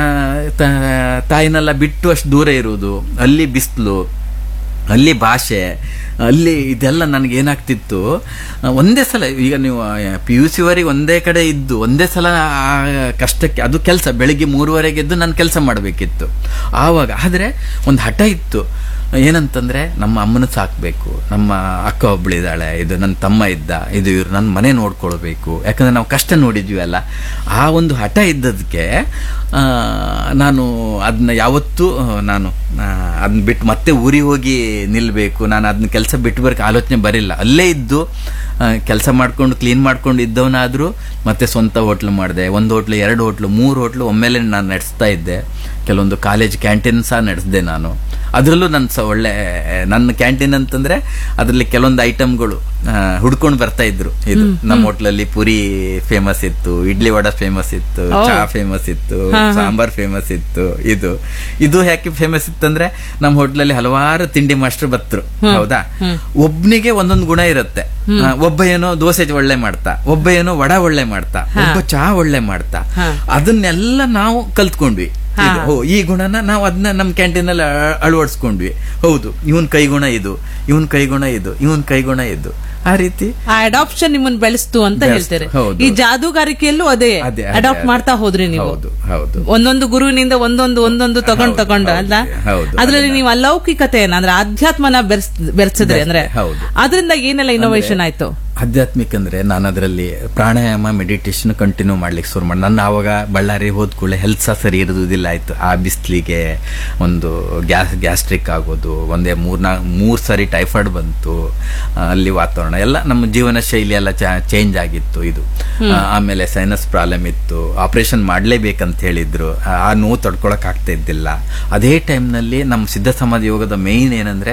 ತ- ತಾಯಿನೆಲ್ಲ ಬಿಟ್ಟು ಅಷ್ಟು ದೂರ ಇರುವುದು, ಅಲ್ಲಿ ಬಿಸಿಲು, ಅಲ್ಲಿ ಭಾಷೆ, ಅಲ್ಲಿ ಇದೆಲ್ಲ ನನಗೆ ಏನಾಗ್ತಿತ್ತು, ಒಂದೇ ಸಲ ಈಗ ನೀವು ಪಿ ಯು ಸಿ ವರೆಗೆ ಒಂದೇ ಕಡೆ ಇದ್ದು ಒಂದೇ ಸಲ ಆ ಕಷ್ಟಕ್ಕೆ, ಅದು ಕೆಲಸ ಬೆಳಿಗ್ಗೆ ಮೂರುವರೆಗೆ ಎದ್ದು ನಾನು ಕೆಲಸ ಮಾಡಬೇಕಿತ್ತು ಆವಾಗ. ಆದರೆ ಒಂದು ಹಠ ಇತ್ತು, ಏನಂತಂದ್ರೆ ನಮ್ಮ ಅಮ್ಮನ ಸಾಕ್ಬೇಕು, ನಮ್ಮ ಅಕ್ಕ ಒಬ್ಳಿದಾಳೆ, ಇದು ನನ್ನ ತಮ್ಮ ಇದ್ದ, ಇದು ಇವ್ರು ನನ್ನ ಮನೆ ನೋಡ್ಕೊಳ್ಬೇಕು, ಯಾಕಂದ್ರೆ ನಾವು ಕಷ್ಟ ನೋಡಿದ್ವಿ ಅಲ್ಲ. ಆ ಒಂದು ಹಠ ಇದ್ದದಕ್ಕೆ ಆ, ನಾನು ಅದನ್ನ ಯಾವತ್ತೂ ನಾನು ಅದನ್ನ ಬಿಟ್ಟು ಮತ್ತೆ ಊರಿಗೆ ಹೋಗಿ ನಿಲ್ಬೇಕು, ನಾನು ಅದನ್ನ ಕೆಲಸ ಬಿಟ್ಟು ಬರಕ್ಕೆ ಆಲೋಚನೆ ಬರಿಲ್ಲ. ಅಲ್ಲೇ ಇದ್ದು ಕೆಲಸ ಮಾಡ್ಕೊಂಡು ಕ್ಲೀನ್ ಮಾಡ್ಕೊಂಡು ಇದ್ದವನಾದ್ರೂ ಮತ್ತೆ ಸ್ವಂತ ಹೋಟ್ಲು ಮಾಡಿದೆ. ಒಂದು ಹೋಟ್ಲು, ಎರಡು ಹೋಟ್ಲು, ಮೂರು ಹೋಟ್ಲು ಒಮ್ಮೆಲೆ ನಾನು ನಡೆಸ್ತಾ ಇದ್ದೆ. ಕೆಲವೊಂದು ಕಾಲೇಜ್ ಕ್ಯಾಂಟೀನ್ ಸಹ ನಡೆಸಿದೆ ನಾನು. ಅದರಲ್ಲೂ ನನ್ನ ಸ ಒಳ್ಳೆ ನನ್ನ ಕ್ಯಾಂಟೀನ್ ಅಂತಂದ್ರೆ ಅದರಲ್ಲಿ ಕೆಲವೊಂದು ಐಟಮ್ಗಳು ಹುಡ್ಕೊಂಡು ಬರ್ತಾ ಇದ್ರು. ಇದು ನಮ್ಮ ಹೋಟ್ಲಲ್ಲಿ ಪುರಿ ಫೇಮಸ್ ಇತ್ತು, ಇಡ್ಲಿ ವಡ ಫೇಮಸ್ ಇತ್ತು, ಚಾ ಫೇಮಸ್ ಇತ್ತು, ಸಾಂಬಾರ್ ಫೇಮಸ್ ಇತ್ತು. ಇದು ಇದು ಯಾಕೆ ಫೇಮಸ್ ಇತ್ತಂದ್ರೆ ನಮ್ಮ ಹೋಟ್ಲಲ್ಲಿ ಹಲವಾರು ತಿಂಡಿ ಮಾಸ್ಟರ್ ಬರ್ತರು, ಹೌದಾ? ಒಬ್ನಿಗೆ ಒಂದೊಂದು ಗುಣ ಇರುತ್ತೆ. ಒಬ್ಬ ಏನೋ ದೋಸೆ ಒಳ್ಳೆ ಮಾಡ್ತಾ, ಒಬ್ಬ ಏನೋ ವಡ ಒಳ್ಳೆ ಮಾಡ್ತಾ, ಒಬ್ಬ ಚಾ ಒಳ್ಳೆ ಮಾಡ್ತಾ. ಅದನ್ನೆಲ್ಲ ನಾವು ಕಲ್ತ್ಕೊಂಡ್ವಿ. ಇದು, ಓ ಈ ಗುಣನ ನಾವು ಅದನ್ನ ನಮ್ಮ ಕ್ಯಾಂಟೀನ್ ಅಲ್ಲಿ ಅಳವಡಿಸ್ಕೊಂಡ್ವಿ. ಹೌದು, ಇವನ್ ಕೈಗುಣ ಇದು, ಇವನ್ ಕೈಗುಣ ಇದು, ಇವನ್ ಕೈಗುಣ ಇದು. ಆ ರೀತಿ ಆ ಅಡಾಪ್ಷನ್ ನಿಮ್ಮನ್ನ ಬೆಳೆಸ್ತು ಅಂತ ಹೇಳ್ತಾರೆ. ಹೌದು. ಈ ಜಾದೂಗಾರಿಕೆಯಲ್ಲೂ ಅದೇ ಅದೇ, ಅದೇ, ಅಡಾಪ್ಟ್ ಅದೇ. ಮಾಡ್ತಾ ಹೋದ್ರಿ ನೀವು. ಹೌದು, ಹೌದು. ಒಂದೊಂದು ಗುರುವಿನಿಂದ ಒಂದೊಂದು ಒಂದೊಂದು ತಗೊಂಡ್ ಹೌದು, ತಗೊಂಡು ಹೌದು, ಅಲ್ಲ ಹೌದು. ಅದ್ರಲ್ಲಿ ಅದನ್ನ- ನೀವು ಅಲೌಕಿಕತೆಯನ್ನ ಅಂದ್ರೆ ಆಧ್ಯಾತ್ಮನ ಬೆರ್ಸ್ ಬೆರೆಸಿದ್ರಿ ಅಂದ್ರೆ ಹೌದು. ಅದರಿಂದ ಏನೆಲ್ಲ ಇನೋವೇಷನ್ ಆಯ್ತು? ಆಧ್ಯಾತ್ಮಿಕ ಅಂದ್ರೆ ನಾನು ಅದರಲ್ಲಿ ಪ್ರಾಣಾಯಾಮ ಮೆಡಿಟೇಷನ್ ಕಂಟಿನ್ಯೂ ಮಾಡ್ಲಿಕ್ಕೆ ಶುರು ಮಾಡಿ. ನನ್ನ ಆವಾಗ ಬಳ್ಳಾರಿ ಹೋದ ಕೂಡಲೇ ಹೆಲ್ತ್ ಸಹ ಸರಿ ಇರೋದಿಲ್ಲ ಆಯ್ತು. ಆ ಬಿಸಿಲಿಗೆ ಒಂದು ಗ್ಯಾಸ್ ಗ್ಯಾಸ್ಟ್ರಿಕ್ ಆಗೋದು, ಒಂದೇ ಮೂರ್ನಾ ಮೂರ್ ಸಾರಿ ಟೈಫಾಯ್ಡ್ ಬಂತು. ಅಲ್ಲಿ ವಾತಾವರಣ ಎಲ್ಲ ನಮ್ಮ ಜೀವನ ಶೈಲಿ ಎಲ್ಲ ಚೇಂಜ್ ಆಗಿತ್ತು. ಇದು ಆಮೇಲೆ ಸೈನಸ್ ಪ್ರಾಬ್ಲಮ್ ಇತ್ತು, ಆಪರೇಷನ್ ಮಾಡ್ಲೇಬೇಕಂತ ಹೇಳಿದ್ರು. ಆ ನೋವು ತಡ್ಕೊಳಕ್ ಆಗ್ತಾ ಇದ್ದಿಲ್ಲ. ಅದೇ ಟೈಮ್ನಲ್ಲಿ ನಮ್ಮ ಸಿದ್ಧ ಸಮಾಜ ಯೋಗದ ಮೇನ್ ಏನಂದ್ರೆ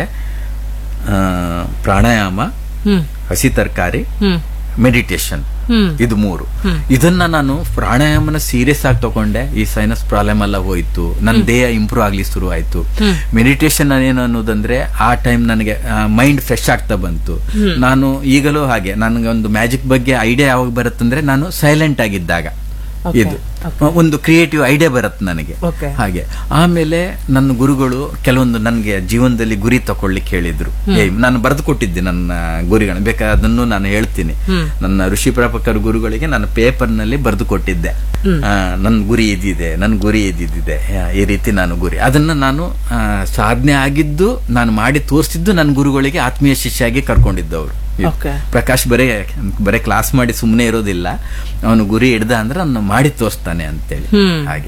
ಆ, ಪ್ರಾಣಾಯಾಮ, ಹಸಿ ತರಕಾರಿ, ಮೆಡಿಟೇಷನ್, ಇದು ಮೂರು. ಇದನ್ನ ನಾನು ಪ್ರಾಣಾಯಾಮನ ಸೀರಿಯಸ್ ಆಗಿ ತಗೊಂಡೆ. ಈ ಸೈನಸ್ ಪ್ರಾಬ್ಲಮ್ ಎಲ್ಲ ಹೋಯ್ತು, ನನ್ನ ದೇಹ ಇಂಪ್ರೂವ್ ಆಗ್ಲಿ ಶುರು ಆಯ್ತು. ಮೆಡಿಟೇಷನ್ ಏನು ಅನ್ನೋದಂದ್ರೆ ಆ ಟೈಮ್ ನನಗೆ ಮೈಂಡ್ ಫ್ರೆಶ್ ಆಗ್ತಾ ಬಂತು. ನಾನು ಈಗಲೂ ಹಾಗೆ, ನನಗೆ ಒಂದು ಮ್ಯಾಜಿಕ್ ಬಗ್ಗೆ ಐಡಿಯಾ ಯಾವಾಗ ಬರುತ್ತಂದ್ರೆ ನಾನು ಸೈಲೆಂಟ್ ಆಗಿದ್ದಾಗ. ಇದು ಒಂದು ಕ್ರಿಯೇಟಿವ್ ಐಡಿಯಾ ಬರುತ್ತೆ ನನಗೆ ಹಾಗೆ. ಆಮೇಲೆ ನನ್ನ ಗುರುಗಳು ಕೆಲವೊಂದು ನನಗೆ ಜೀವನದಲ್ಲಿ ಗುರಿ ತಕೊಳ್ಳಿಕ್ಕೆ ಹೇಳಿದ್ರು. ನಾನು ಬರೆದು ಕೊಟ್ಟಿದ್ದೆ ನನ್ನ ಗುರಿಗಳನ್ನ, ಬೇಕಾದ್ರೆ ಅದನ್ನು ನಾನು ಹೇಳ್ತೀನಿ. ನನ್ನ ಋಷಿ ಪ್ರಾಪಕರ ಗುರುಗಳಿಗೆ ನಾನು ಪೇಪರ್ ನಲ್ಲಿ ಬರೆದು ಕೊಟ್ಟಿದ್ದೆ. ನನ್ನ ಗುರಿ ಇದಿದೆ, ನನ್ನ ಗುರಿ ಇದಿದೆ, ಈ ರೀತಿ ನಾನು ಗುರಿ ಅದನ್ನ ನಾನು ಸಾಧನೆ ಆಗಿದ್ದು ನಾನು ಮಾಡಿ ತೋರಿಸಿದ್ದು ನನ್ನ ಗುರುಗಳಿಗೆ ಆತ್ಮೀಯ ಶಿಷ್ಯಾಗಿ ಕರ್ಕೊಂಡಿದ್ದವರು. ಪ್ರಕಾಶ್ ಬರೇ ಬರೇ ಕ್ಲಾಸ್ ಮಾಡಿ ಸುಮ್ಮನೆ ಇರೋದಿಲ್ಲ, ಅವನು ಗುರಿ ಹಿಡ್ದ ಅಂದ್ರೆ ಅವನು ಮಾಡಿ ತೋರಿಸ್ತಾನೆ ಅಂತೇಳಿ. ಹಾಗೆ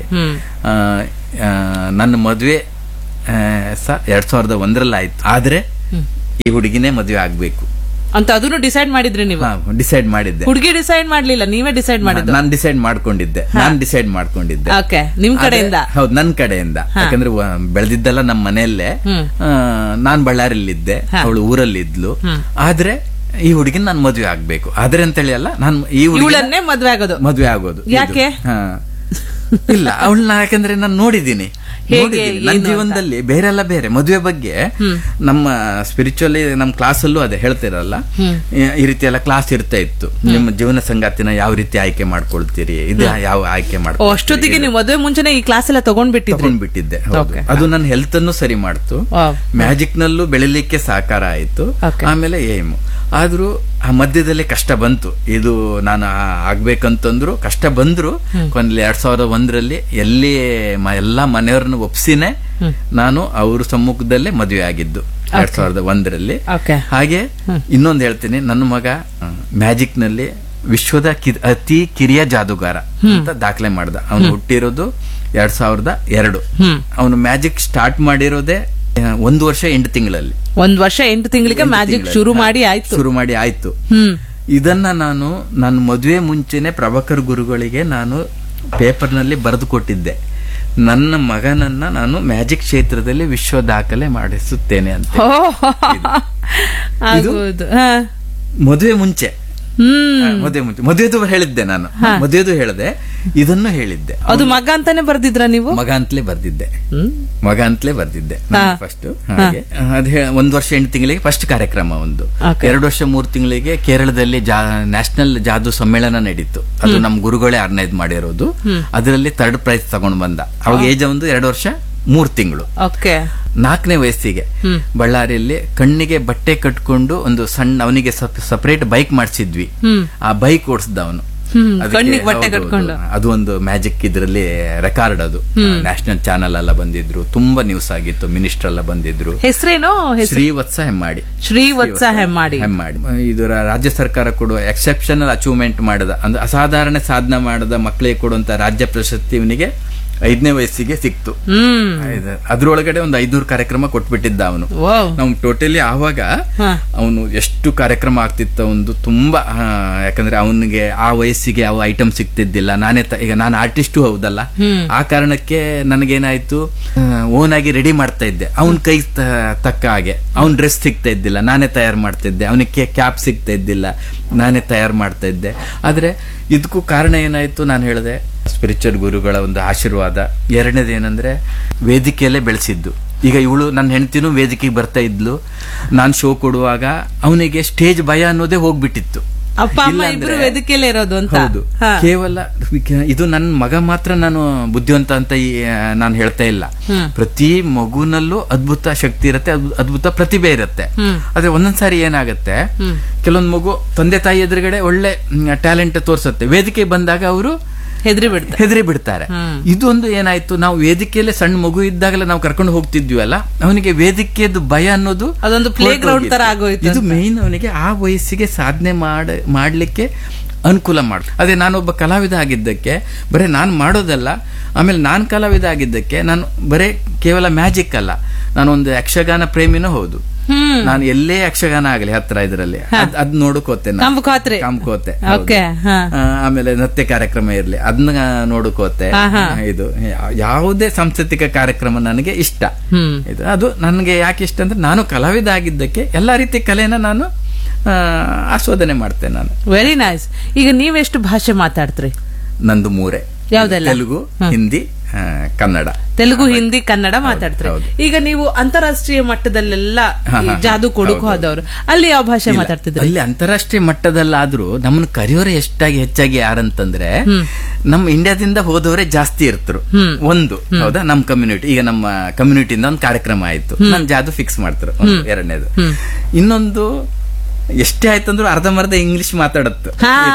ನನ್ನ ಮದುವೆ ಸಹ ಎರಡ್ ಸಾವಿರದ ಒಂದರಲ್ಲಿ ಆಯ್ತು. ಆದ್ರೆ ಈ ಹುಡುಗಿನೇ ಮದುವೆ ಆಗ್ಬೇಕು ಅಂತ ಅದನ್ನು ಡಿಸೈಡ್ ಮಾಡಿದ್ರಿ ನೀವು? ಡಿಸೈಡ್ ಮಾಡಿದ್ದೆ. ಹುಡುಗಿ ಡಿಸೈಡ್ ಮಾಡ್ಲಿಲ್ಲ, ನೀವೇ ಡಿಸೈಡ್ ಮಾಡಿದ್ದು? ನಾನು ಡಿಸೈಡ್ ಮಾಡ್ಕೊಂಡಿದ್ದೆ ನಾನು ಡಿಸೈಡ್ ಮಾಡ್ಕೊಂಡಿದ್ದೆ ಓಕೆ, ನಿಮ್ ಕಡೆಯಿಂದ? ಹೌದು, ನನ್ನ ಕಡೆಯಿಂದ. ಯಾಕಂದ್ರೆ ಬೆಳೆದಿದ್ದೆಲ್ಲ ನಮ್ಮ ಮನೆಯಲ್ಲೇ. ನಾನ್ ಬಳ್ಳಾರಿಲಿದ್ದೆ, ಅವಳು ಊರಲ್ಲಿದ್ಲು. ಆದ್ರೆ ಈ ಹುಡುಗಿನ ನಾನು ಮದ್ವೆ ಆಗ್ಬೇಕು. ಆದ್ರೆ ಅಂತೇಳಿ ಅಲ್ಲ, ನಾನು ಈ ಹುಡುಗಿನೇ ಮದ್ವೆ ಆಗೋದು. ಮದ್ವೆ ಆಗೋದು ಯಾಕೆ? ಇಲ್ಲ, ಅವಳನ್ನ ಯಾಕಂದ್ರೆ ನಾನು ನೋಡಿದ್ದೀನಿ ನನ್ನ ಜೀವನದಲ್ಲಿ. ಬೇರೆಲ್ಲ ಬೇರೆ ಮದುವೆ ಬಗ್ಗೆ ನಮ್ಮ ಸ್ಪಿರಿಚುವಲಿ ನಮ್ಮ ಕ್ಲಾಸ್ ಅಲ್ಲೂ ಅದೇ ಹೇಳ್ತಿರಲ್ಲ, ಈ ರೀತಿ ಎಲ್ಲ ಕ್ಲಾಸ್ ಇರ್ತಾ ಇತ್ತು. ನಿಮ್ಮ ಜೀವನ ಸಂಗಾತಿನ ಯಾವ ರೀತಿ ಆಯ್ಕೆ ಮಾಡ್ಕೊಳ್ತೀರಿ, ಇದು ಯಾವ ಆಯ್ಕೆ ಮಾಡ್ಕೊ. ಅಷ್ಟೊತ್ತಿಗೆ ನೀವು ಮದುವೆ ಮುಂಚೆನೆ ಈ ಕ್ಲಾಸ್ ಎಲ್ಲ ತಗೊಂಡ್ಬಿಟ್ಟಿದ್ದೆ? ತಗೊಂಡ್ಬಿಟ್ಟಿದ್ದೆ. ಅದು ನನ್ನ ಹೆಲ್ತ್ ಅನ್ನು ಸರಿ ಮಾಡ್ತು, ಮ್ಯಾಜಿಕ್ ನಲ್ಲೂ ಬೆಳಿಲಿಕ್ಕೆ ಸಹಕಾರ ಆಯ್ತು. ಆಮೇಲೆ ಏಮು ಆದ್ರೂ ಆ ಮಧ್ಯದಲ್ಲಿ ಕಷ್ಟ ಬಂತು. ಇದು ನಾನು ಆಗ್ಬೇಕಂತಂದ್ರು ಕಷ್ಟ ಬಂದ್ರು. ಒಂದ್ ಎರಡ್ ಸಾವಿರದ ಒಂದರಲ್ಲಿ ಎಲ್ಲಿ ಎಲ್ಲಾ ಮನೆಯವ್ರನ್ನ ಒಪ್ಸಿನೇ ನಾನು ಅವ್ರ ಸಮ್ಮುಖದಲ್ಲೇ ಮದುವೆ ಆಗಿದ್ದು ಎರಡ್ ಸಾವಿರದ ಒಂದರಲ್ಲಿ. ಹಾಗೆ ಇನ್ನೊಂದು ಹೇಳ್ತೀನಿ, ನನ್ನ ಮಗ ಮ್ಯಾಜಿಕ್ ನಲ್ಲಿ ವಿಶ್ವದ ಅತಿ ಕಿರಿಯ ಜಾದೂಗಾರ ಅಂತ ದಾಖಲೆ ಮಾಡ್ದ. ಅವನು ಹುಟ್ಟಿರೋದು ಎರಡ್ ಸಾವಿರದ ಎರಡು. ಅವನು ಮ್ಯಾಜಿಕ್ ಸ್ಟಾರ್ಟ್ ಮಾಡಿರೋದೇ ಒಂದು ವರ್ಷ ಎಂಟು ತಿಂಗಳಲ್ಲಿ. ಒಂದ್ ವರ್ಷ ಎಂಟು ತಿಂಗಳಿಗೆ ಮ್ಯಾಜಿಕ್ ಶುರು ಮಾಡಿ ಆಯ್ತು ಶುರು ಮಾಡಿ ಆಯ್ತು ಇದನ್ನ ನಾನು ನನ್ನ ಮದುವೆ ಮುಂಚೆನೆ ಪ್ರಭಾಕರ್ ಗುರುಗಳಿಗೆ ನಾನು ಪೇಪರ್ ನಲ್ಲಿ ಬರೆದು ಕೊಟ್ಟಿದ್ದೆ. ನನ್ನ ಮಗನನ್ನ ನಾನು ಮ್ಯಾಜಿಕ್ ಕ್ಷೇತ್ರದಲ್ಲಿ ವಿಶ್ವ ದಾಖಲೆ ಮಾಡಿಸುತ್ತೇನೆ ಅಂತ. ಆಗುವುದು. ಹ. ಮದುವೆ ಮುಂಚೆ ಹ್ಮ್. ಮದುವೆ ಮುಂಚೆ ಮದುವೆದು ಹೇಳಿದ್ದೆ ನಾನು, ಮದುವೆದು ಹೇಳಿದೆ, ಇದನ್ನು ಹೇಳಿದ್ದೆ. ಅದು ಮಗ ಅಂತಾನೆ ಬರ್ದಿದ್ರ ನೀವು? ಮಗ ಅಂತಲೇ ಬರ್ದಿದ್ದೆ, ಹ್ಮ್. ಮಗ ಅಂತಲೇ ಬರ್ದಿದ್ದೆ ಫಸ್ಟ್. ಹಾಗೆ ಅದ್ ಒಂದ್ ವರ್ಷ ಎಂಟು ತಿಂಗಳಿಗೆ ಫಸ್ಟ್ ಕಾರ್ಯಕ್ರಮ, ಒಂದು ಎರಡು ವರ್ಷ ಮೂರು ತಿಂಗಳಿಗೆ ಕೇರಳದಲ್ಲಿ ನ್ಯಾಷನಲ್ ಜಾದೂ ಸಮ್ಮೇಳನ ನಡೀತು. ಅದು ನಮ್ ಗುರುಗಳೇ ಆರ್ಗನೈಸ್ ಮಾಡಿರೋದು. ಅದರಲ್ಲಿ ಥರ್ಡ್ ಪ್ರೈಸ್ ತಗೊಂಡ್ ಬಂದ. ಅವಾಗ ಏಜ್ ಒಂದು ಎರಡು ವರ್ಷ ಮೂರ್ ತಿಂಗಳು. ನಾಲ್ಕನೇ ವಯಸ್ಸಿಗೆ ಬಳ್ಳಾರಿಯಲ್ಲಿ ಕಣ್ಣಿಗೆ ಬಟ್ಟೆ ಕಟ್ಕೊಂಡು ಒಂದು ಸಣ್ಣ ಅವನಿಗೆ ಸಪರೇಟ್ ಬೈಕ್ ಮಾಡಿಸಿದ್ವಿ. ಆ ಬೈಕ್ ಓಡಿಸ್ದ ಅವನು. ಅದು ಒಂದು ಮ್ಯಾಜಿಕ್ ಇದರಲ್ಲಿ ರೆಕಾರ್ಡ್. ಅದು ನ್ಯಾಷನಲ್ ಚಾನೆಲ್ ಎಲ್ಲ ಬಂದಿದ್ರು, ತುಂಬಾ ನ್ಯೂಸ್ ಆಗಿತ್ತು, ಮಿನಿಸ್ಟರ್ ಎಲ್ಲ ಬಂದಿದ್ರು. ಹೆಸರೇನು? ಶ್ರೀವತ್ಸ ಹೆಮ್ಮಾಡಿ. ಶ್ರೀವತ್ಸ ಹೆಮ್ಮಾಡಿ ಹೆಮ್ಮಾಡಿ ಇದು ರಾಜ್ಯ ಸರ್ಕಾರ ಕೊಡುವ ಎಕ್ಸೆಪ್ಷನಲ್ ಅಚೀವ್ಮೆಂಟ್ ಮಾಡದ, ಅಂದ್ರೆ ಅಸಾಧಾರಣ ಸಾಧನೆ ಮಾಡದ ಮಕ್ಕಳಿಗೆ ಕೊಡುವಂತ ರಾಜ್ಯ ಪ್ರಶಸ್ತಿ ಇವನಿಗೆ ಐದನೇ ವಯಸ್ಸಿಗೆ ಸಿಕ್ತು. ಅದ್ರೊಳಗಡೆ ಒಂದು ಐದ್ನೂರು ಕಾರ್ಯಕ್ರಮ ಕೊಟ್ಬಿಟ್ಟಿದ್ದ ಅವನು. ನಾವು ಟೋಟಲಿ ಆವಾಗ ಅವನು ಎಷ್ಟು ಕಾರ್ಯಕ್ರಮ ಆಗ್ತಿತ್ತು ಒಂದು ತುಂಬಾ. ಯಾಕಂದ್ರೆ ಅವನಿಗೆ ಆ ವಯಸ್ಸಿಗೆ ಯಾವ ಐಟಮ್ ಸಿಗ್ತಿದ್ದಿಲ್ಲ. ನಾನೇ ಈಗ ನಾನು ಆರ್ಟಿಸ್ಟು ಹೌದಲ್ಲ, ಆ ಕಾರಣಕ್ಕೆ ನನಗೇನಾಯ್ತು, ಓನ್ ಆಗಿ ರೆಡಿ ಮಾಡ್ತಾ ಇದ್ದೆ. ಅವನ್ ಕೈ ತಕ್ಕ ಹಾಗೆ ಅವನ್ ಡ್ರೆಸ್ ಸಿಗ್ತಾ ಇದ್ದಿಲ್ಲ, ನಾನೇ ತಯಾರು ಮಾಡ್ತಾ ಇದ್ದೆ. ಅವನಿಗೆ ಕ್ಯಾಪ್ ಸಿಗ್ತಾ ಇದ್ದಿಲ್ಲ, ನಾನೇ ತಯಾರು ಮಾಡ್ತಾ ಇದ್ದೆ. ಆದ್ರೆ ಇದಕ್ಕೂ ಕಾರಣ ಏನಾಯ್ತು, ನಾನು ಹೇಳಿದೆ ಸ್ಪಿರಿಚುವಲ್ ಗುರುಗಳ ಒಂದು ಆಶೀರ್ವಾದ. ಎರಡನೇದು ಏನಂದ್ರೆ ವೇದಿಕೆಯಲ್ಲೇ ಬೆಳೆಸಿದ್ದು. ಈಗ ಇವಳು ನನ್ನ ಹೆಂಡತಿನೂ ವೇದಿಕೆಗೆ ಬರ್ತಾ ಇದ್ಲು. ನಾನು ಶೋ ಕೊಡುವಾಗ ಅವನಿಗೆ ಸ್ಟೇಜ್ ಭಯ ಅನ್ನೋದೇ ಹೋಗ್ಬಿಟ್ಟಿತ್ತು. ಅಪ್ಪ ಅಮ್ಮ ಇಬ್ರು ವೇದಿಕೆಯಲ್ಲೇ ಇರೋದು ಅಂತ. ಹೌದು, ಕೇವಲ ಇದು ನನ್ನ ಮಗ ಮಾತ್ರ ನಾನು ಬುದ್ಧಿವಂತ ಅಂತ ನಾನು ಹೇಳ್ತಾ ಇಲ್ಲ. ಪ್ರತಿ ಮಗುನಲ್ಲೂ ಅದ್ಭುತ ಶಕ್ತಿ ಇರುತ್ತೆ, ಅದ್ಭುತ ಪ್ರತಿಭೆ ಇರುತ್ತೆ. ಆದ್ರೆ ಒಂದೊಂದ್ಸಾರಿ ಏನಾಗತ್ತೆ, ಕೆಲವೊಂದ್ ಮಗು ತಂದೆ ತಾಯಿ ಎದುರುಗಡೆ ಒಳ್ಳೆ ಟ್ಯಾಲೆಂಟ್ ತೋರ್ಸತ್ತೆ, ವೇದಿಕೆ ಬಂದಾಗ ಅವರು ಹೆದರಿ ಬಿಡ್ತಾರೆ ಹೆದರಿ ಬಿಡ್ತಾರೆ ಇದೊಂದು ಏನಾಯ್ತು, ನಾವು ವೇದಿಕೆಯಲ್ಲೇ ಸಣ್ಣ ಮಗು ಇದ್ದಾಗಲೇ ನಾವು ಕರ್ಕೊಂಡು ಹೋಗ್ತಿದ್ವಿ ಅಲ್ಲ, ಅವನಿಗೆ ವೇದಿಕೆಯದು ಭಯ ಅನ್ನೋದು ಅದೊಂದು ಪ್ಲೇ ಗ್ರೌಂಡ್ ತರ ಆಗೋಯ್ತು. ಇದು ಮೇನ್ ಅವನಿಗೆ ಆ ವಯಸ್ಸಿಗೆ ಸಾಧನೆ ಮಾಡ ಮಾಡ್ಲಿಕ್ಕೆ ಅನುಕೂಲ ಮಾಡ. ಅದೇ ನಾನೊಬ್ಬ ಕಲಾವಿದ ಆಗಿದ್ದಕ್ಕೆ ಬರೀ ನಾನು ಮಾಡೋದಲ್ಲ, ಆಮೇಲೆ ನಾನು ಕಲಾವಿದ ಆಗಿದ್ದಕ್ಕೆ ನಾನು ಬರೇ ಕೇವಲ ಮ್ಯಾಜಿಕ್ ಅಲ್ಲ, ನಾನೊಂದು ಯಕ್ಷಗಾನ ಪ್ರೇಮಿನೂ ಹೌದು. ನಾನು ಎಲ್ಲೇ ಯಕ್ಷಗಾನ ಆಗಲಿ ಹತ್ರ ಇದರಲ್ಲಿ ಅದ್ ನೋಡಕೋತೆ, ಕಾಮ್ಕೋತೆ. ಆಮೇಲೆ ನೃತ್ಯ ಕಾರ್ಯಕ್ರಮ ಇರ್ಲಿ ಅದನ್ನ ನೋಡಕೋತೆ. ಇದು ಯಾವುದೇ ಸಾಂಸ್ಕೃತಿಕ ಕಾರ್ಯಕ್ರಮ ನನಗೆ ಇಷ್ಟ. ಇದು ಅದು ನನಗೆ ಯಾಕೆ ಇಷ್ಟ ಅಂದ್ರೆ ನಾನು ಕಲಾವಿದ ಆಗಿದ್ದಕ್ಕೆ ಎಲ್ಲಾ ರೀತಿ ಕಲೆನ ನಾನು ಆಸ್ವಾದನೆ ಮಾಡ್ತೇನೆ ನಾನು. Very nice. ಈಗ ನೀವೆಷ್ಟು ಭಾಷೆ ಮಾತಾಡ್ತೀರಿ? ನಂದು ಮೂರೇ, ಯಾವ್ದೆಲ್ಲ? ತೆಲುಗು, ಹಿಂದಿ, ಕನ್ನಡ. ತೆಲುಗು, ಹಿಂದಿ, ಕನ್ನಡ ಮಾತಾಡ್ತಾರೆ. ಈಗ ನೀವು ಅಂತಾರಾಷ್ಟ್ರೀಯ ಮಟ್ಟದಲ್ಲೆಲ್ಲ ಜಾದು ಕೊಡಕು ಹೋದವರು, ಅಲ್ಲಿ ಯಾವ ಭಾಷೆ ಮಾತಾಡ್ತಿದ್ರು? ಅಲ್ಲಿ ಅಂತಾರಾಷ್ಟ್ರೀಯ ಮಟ್ಟದಲ್ಲಾದ್ರೂ ನಮ್ಮನ್ನ ಕರೆಯೋರೆ ಎಷ್ಟಾಗಿ ಹೆಚ್ಚಾಗಿ ಯಾರಂತಂದ್ರೆ ನಮ್ಮ ಇಂಡಿಯಾದಿಂದ ಹೋದವರೇ ಜಾಸ್ತಿ ಇರ್ತರು. ಒಂದು ಹೌದಾ, ನಮ್ ಕಮ್ಯುನಿಟಿ, ಈಗ ನಮ್ಮ ಕಮ್ಯುನಿಟಿಯಿಂದ ಒಂದು ಕಾರ್ಯಕ್ರಮ ಆಯ್ತು, ನನ್ ಜಾದು ಫಿಕ್ಸ್ ಮಾಡ್ತಾರೆ. ಎರಡನೇದು. ಇನ್ನೊಂದು ಎಷ್ಟೇ ಆಯ್ತಂದ್ರು ಅರ್ಧಂಬರ್ಧ ಇಂಗ್ಲಿಷ್ ಮಾತಾಡತ್ತು.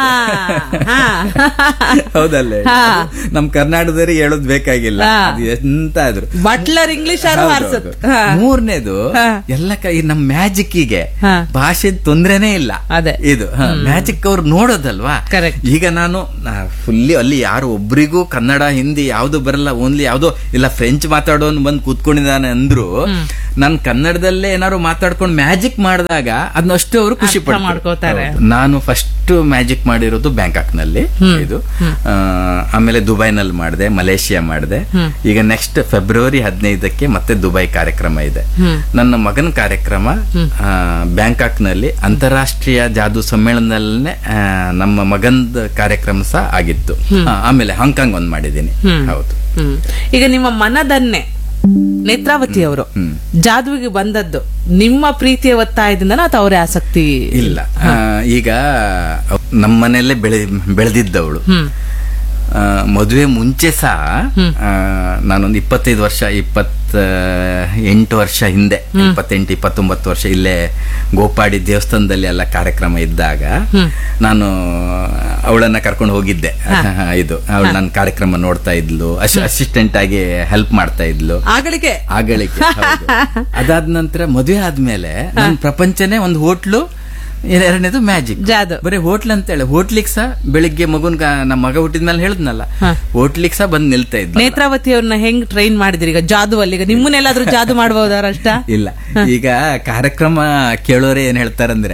ಹೌದಲ್ಲ, ನಮ್ ಕರ್ನಾಟಕದಲ್ಲಿ ಹೇಳೋದ್ ಬೇಕಾಗಿಲ್ಲ, ಅದು ಎಂತ ಆದ್ರು ಬಟ್ಲರ್ ಇಂಗ್ಲಿಷ್. ಮೂರನೇದು ಎಲ್ಲ ನಮ್ ಮ್ಯಾಜಿಕ್ಕಿಗೆ ಭಾಷೆ ತೊಂದ್ರೆನೇ ಇಲ್ಲ. ಇದು ಮ್ಯಾಜಿಕ್ ಅವ್ರು ನೋಡೋದಲ್ವಾ. ಈಗ ನಾನು ಫುಲ್ಲಿ ಅಲ್ಲಿ ಯಾರು ಒಬ್ರಿಗೂ ಕನ್ನಡ ಹಿಂದಿ ಯಾವ್ದು ಬರಲ್ಲ, ಓನ್ಲಿ ಯಾವ್ದೋ ಇಲ್ಲ ಫ್ರೆಂಚ್ ಮಾತಾಡೋನ್ ಬಂದ್ ಕೂತ್ಕೊಂಡಿದ್ದಾನೆ ಅಂದ್ರು ನಾನು ಕನ್ನಡದಲ್ಲೇ ಏನಾದ್ರು ಮಾತಾಡ್ಕೊಂಡು ಮ್ಯಾಜಿಕ್ ಮಾಡಿದಾಗ ಅದನ್ನಷ್ಟು ಅವರು ಖುಷಿ ಪಡ್ತಾರೆ. ನಾನು ಫಸ್ಟ್ ಮ್ಯಾಜಿಕ್ ಮಾಡಿರೋದು ಬ್ಯಾಂಕಾಕ್ ನಲ್ಲಿ, ಇದು ಆಮೇಲೆ ದುಬೈನಲ್ಲಿ ಮಾಡಿದೆ, ಮಲೇಷಿಯಾ ಮಾಡಿದೆ. ಈಗ ನೆಕ್ಸ್ಟ್ ಫೆಬ್ರವರಿ ಹದಿನೈದಕ್ಕೆ ಮತ್ತೆ ದುಬೈ ಕಾರ್ಯಕ್ರಮ ಇದೆ. ನನ್ನ ಮಗನ ಕಾರ್ಯಕ್ರಮ ಬ್ಯಾಂಕಾಕ್ ನಲ್ಲಿ ಅಂತಾರಾಷ್ಟ್ರೀಯ ಜಾದೂ ಸಮ್ಮೇಳನದಲ್ಲೇ ನಮ್ಮ ಮಗನ ಕಾರ್ಯಕ್ರಮ ಸಹ ಆಗಿತ್ತು. ಆಮೇಲೆ ಹಾಂಗ್ಕಾಂಗ್ ಒಂದ್ ಮಾಡಿದ್ದೀನಿ. ಹೌದು. ಈಗ ನಿಮ್ಮ ಮನದನ್ನೇ ನೇತ್ರಾವತಿ ಅವರು ಜಾದುವಿಗೆ ಬಂದದ್ದು ನಿಮ್ಮ ಪ್ರೀತಿಯ ಒತ್ತಾಯದಿಂದ ಅಥವಾ ಅವರೇ ಆಸಕ್ತಿ? ಇಲ್ಲ, ಈಗ ನಮ್ಮನೆಯಲ್ಲೇ ಬೆಳೆ ಬೆಳೆದಿದ್ದವಳು. ಮದುವೆ ಮುಂಚೆ ಸಹ ನಾನೊಂದು ಇಪ್ಪತ್ತೈದು ವರ್ಷ ಇಪ್ಪತ್ತ ಎಂಟು ವರ್ಷ ಹಿಂದೆ, ಇಪ್ಪತ್ತೆಂಟು ಇಪ್ಪತ್ತೊಂಬತ್ತು ವರ್ಷ ಇಲ್ಲೇ ಗೋಪಾಡಿ ದೇವಸ್ಥಾನದಲ್ಲಿ ಎಲ್ಲ ಕಾರ್ಯಕ್ರಮ ಇದ್ದಾಗ ನಾನು ಅವಳನ್ನ ಕರ್ಕೊಂಡು ಹೋಗಿದ್ದೆ. ಇದು ಅವಳು ನನ್ನ ಕಾರ್ಯಕ್ರಮ ನೋಡ್ತಾ ಇದ್ಲು, ಅಸಿಸ್ಟೆಂಟ್ ಆಗಿ ಹೆಲ್ಪ್ ಮಾಡ್ತಾ ಇದ್ಲು. ಆಗಳಿಕೆ ಆಗಳಿಕೆ ಅದಾದ ನಂತರ ಮದುವೆ ಆದ್ಮೇಲೆ ನನ್ನ ಪ್ರಪಂಚನೇ ಒಂದು ಹೋಟ್ಲು, ಎರಡನೇದು ಮ್ಯಾಜಿಕ್. ಜಾದು. ಬರೀ ಹೋಟ್ಲ್ ಅಂತ ಹೇಳಿ ಹೋಟ್ಲಿಗ್ ಸಹ ಬೆಳಿಗ್ಗೆ ಮಗುನ್ ನಮ್ಮ ಮಗ ಹುಟ್ಟಿದ್ಮೇಲೆ ಹೇಳಿದ್ನಲ್ಲ, ಹೋಟ್ಲಿಗ್ ಸಹ ಬಂದ್ ನಿಲ್ತಾ ಇದ್ದ. ನೇತ್ರಾವತಿ ಅವ್ರನ್ನ ಹೆಂಗ್ ಟ್ರೈನ್ ಮಾಡಿದ್ರಿ ಈಗ ಜಾದು ಅಲ್ಲಿ? ಈಗ ನಿಮ್ಮನ್ನೆಲ್ಲಾದ್ರೂ ಜಾದು ಮಾಡಬಹುದಾರ ಅಷ್ಟ? ಇಲ್ಲ, ಈಗ ಕಾರ್ಯಕ್ರಮ ಕೇಳೋರೆ ಏನ್ ಹೇಳ್ತಾರಂದ್ರೆ,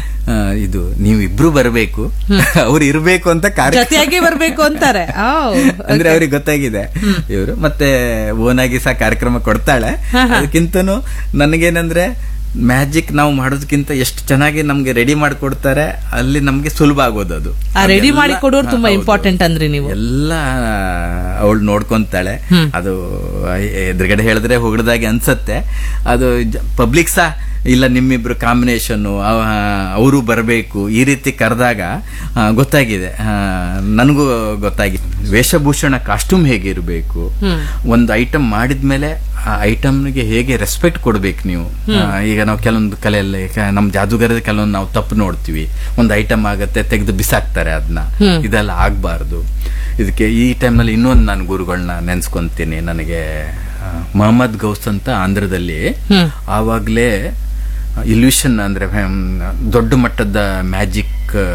ಇದು ನೀವಿಬ್ರು ಬರಬೇಕು, ಅವ್ರು ಇರ್ಬೇಕು ಅಂತ ಜೊತೆಯಾಗಿ ಬರ್ಬೇಕು ಅಂತಾರೆ. ಅಂದ್ರೆ ಅವ್ರಿಗೆ ಗೊತ್ತಾಗಿದೆ ಇವರು ಮತ್ತೆ ಓನಾಗಿ ಸಹ ಕಾರ್ಯಕ್ರಮ ಕೊಡ್ತಾಳೆ. ಅದಕ್ಕಿಂತನೂ ನನಗೇನಂದ್ರೆ ಮ್ಯಾಜಿಕ್ ನಾವು ಮಾಡೋದಕ್ಕಿಂತ ಎಷ್ಟು ಚೆನ್ನಾಗಿ ನಮ್ಗೆ ರೆಡಿ ಮಾಡಿಕೊಡ್ತಾರೆ, ಅಲ್ಲಿ ನಮ್ಗೆ ಸುಲಭ ಆಗೋದು. ಅದು ರೆಡಿ ಮಾಡಿ ಕೊಡೋರು ತುಂಬಾ ಇಂಪಾರ್ಟೆಂಟ್ ಅಂದ್ರೆ ನೀವು ಎಲ್ಲ ಅವಳು ನೋಡ್ಕೊಂತಾಳೆ. ಅದು ಎದುರುಗಡೆ ಹೇಳಿದ್ರೆ ಹೊಗಡ್ದಾಗೆ ಅನ್ಸತ್ತೆ. ಅದು ಪಬ್ಲಿಕ್ ಸಹ ಇಲ್ಲ ನಿಮ್ಮಿಬ್ರು ಕಾಂಬಿನೇಷನ್ ಅವರು ಬರಬೇಕು ಈ ರೀತಿ ಕರೆದಾಗ ಗೊತ್ತಾಗಿದೆ, ನನಗೂ ಗೊತ್ತಾಗಿದೆ. ವೇಷಭೂಷಣ ಕಾಸ್ಟ್ಯೂಮ್ ಹೇಗಿರಬೇಕು, ಒಂದು ಐಟಮ್ ಮಾಡಿದ್ಮೇಲೆ ಆ ಐಟಮ್ಗೆ ಹೇಗೆ ರೆಸ್ಪೆಕ್ಟ್ ಕೊಡ್ಬೇಕು ನೀವು. ಈಗ ನಾವು ಕೆಲವೊಂದು ಕಲೆಯಲ್ಲಿ ನಮ್ ಜಾದೂಗರದ ಕೆಲವೊಂದು ನಾವು ತಪ್ಪು ನೋಡ್ತೀವಿ, ಒಂದು ಐಟಮ್ ಆಗತ್ತೆ ತೆಗೆದು ಬಿಸಾಕ್ತಾರೆ, ಅದನ್ನ ಇದೆಲ್ಲ ಆಗ್ಬಾರ್ದು. ಇದಕ್ಕೆ ಈ ಟೈಮ್ನಲ್ಲಿ ಇನ್ನೊಂದು ನಾನು ಗುರುಗಳನ್ನ ನೆನ್ಸ್ಕೊಂತೀನಿ. ನನಗೆ ಮೊಹಮ್ಮದ್ ಗೌಸ್ ಅಂತ ಆಂಧ್ರದಲ್ಲಿ ಆವಾಗ್ಲೇ ಇಲ್ಯೂಷನ್ ಅಂದ್ರೆ ದೊಡ್ಡ ಮಟ್ಟದ ಮ್ಯಾಜಿಕ್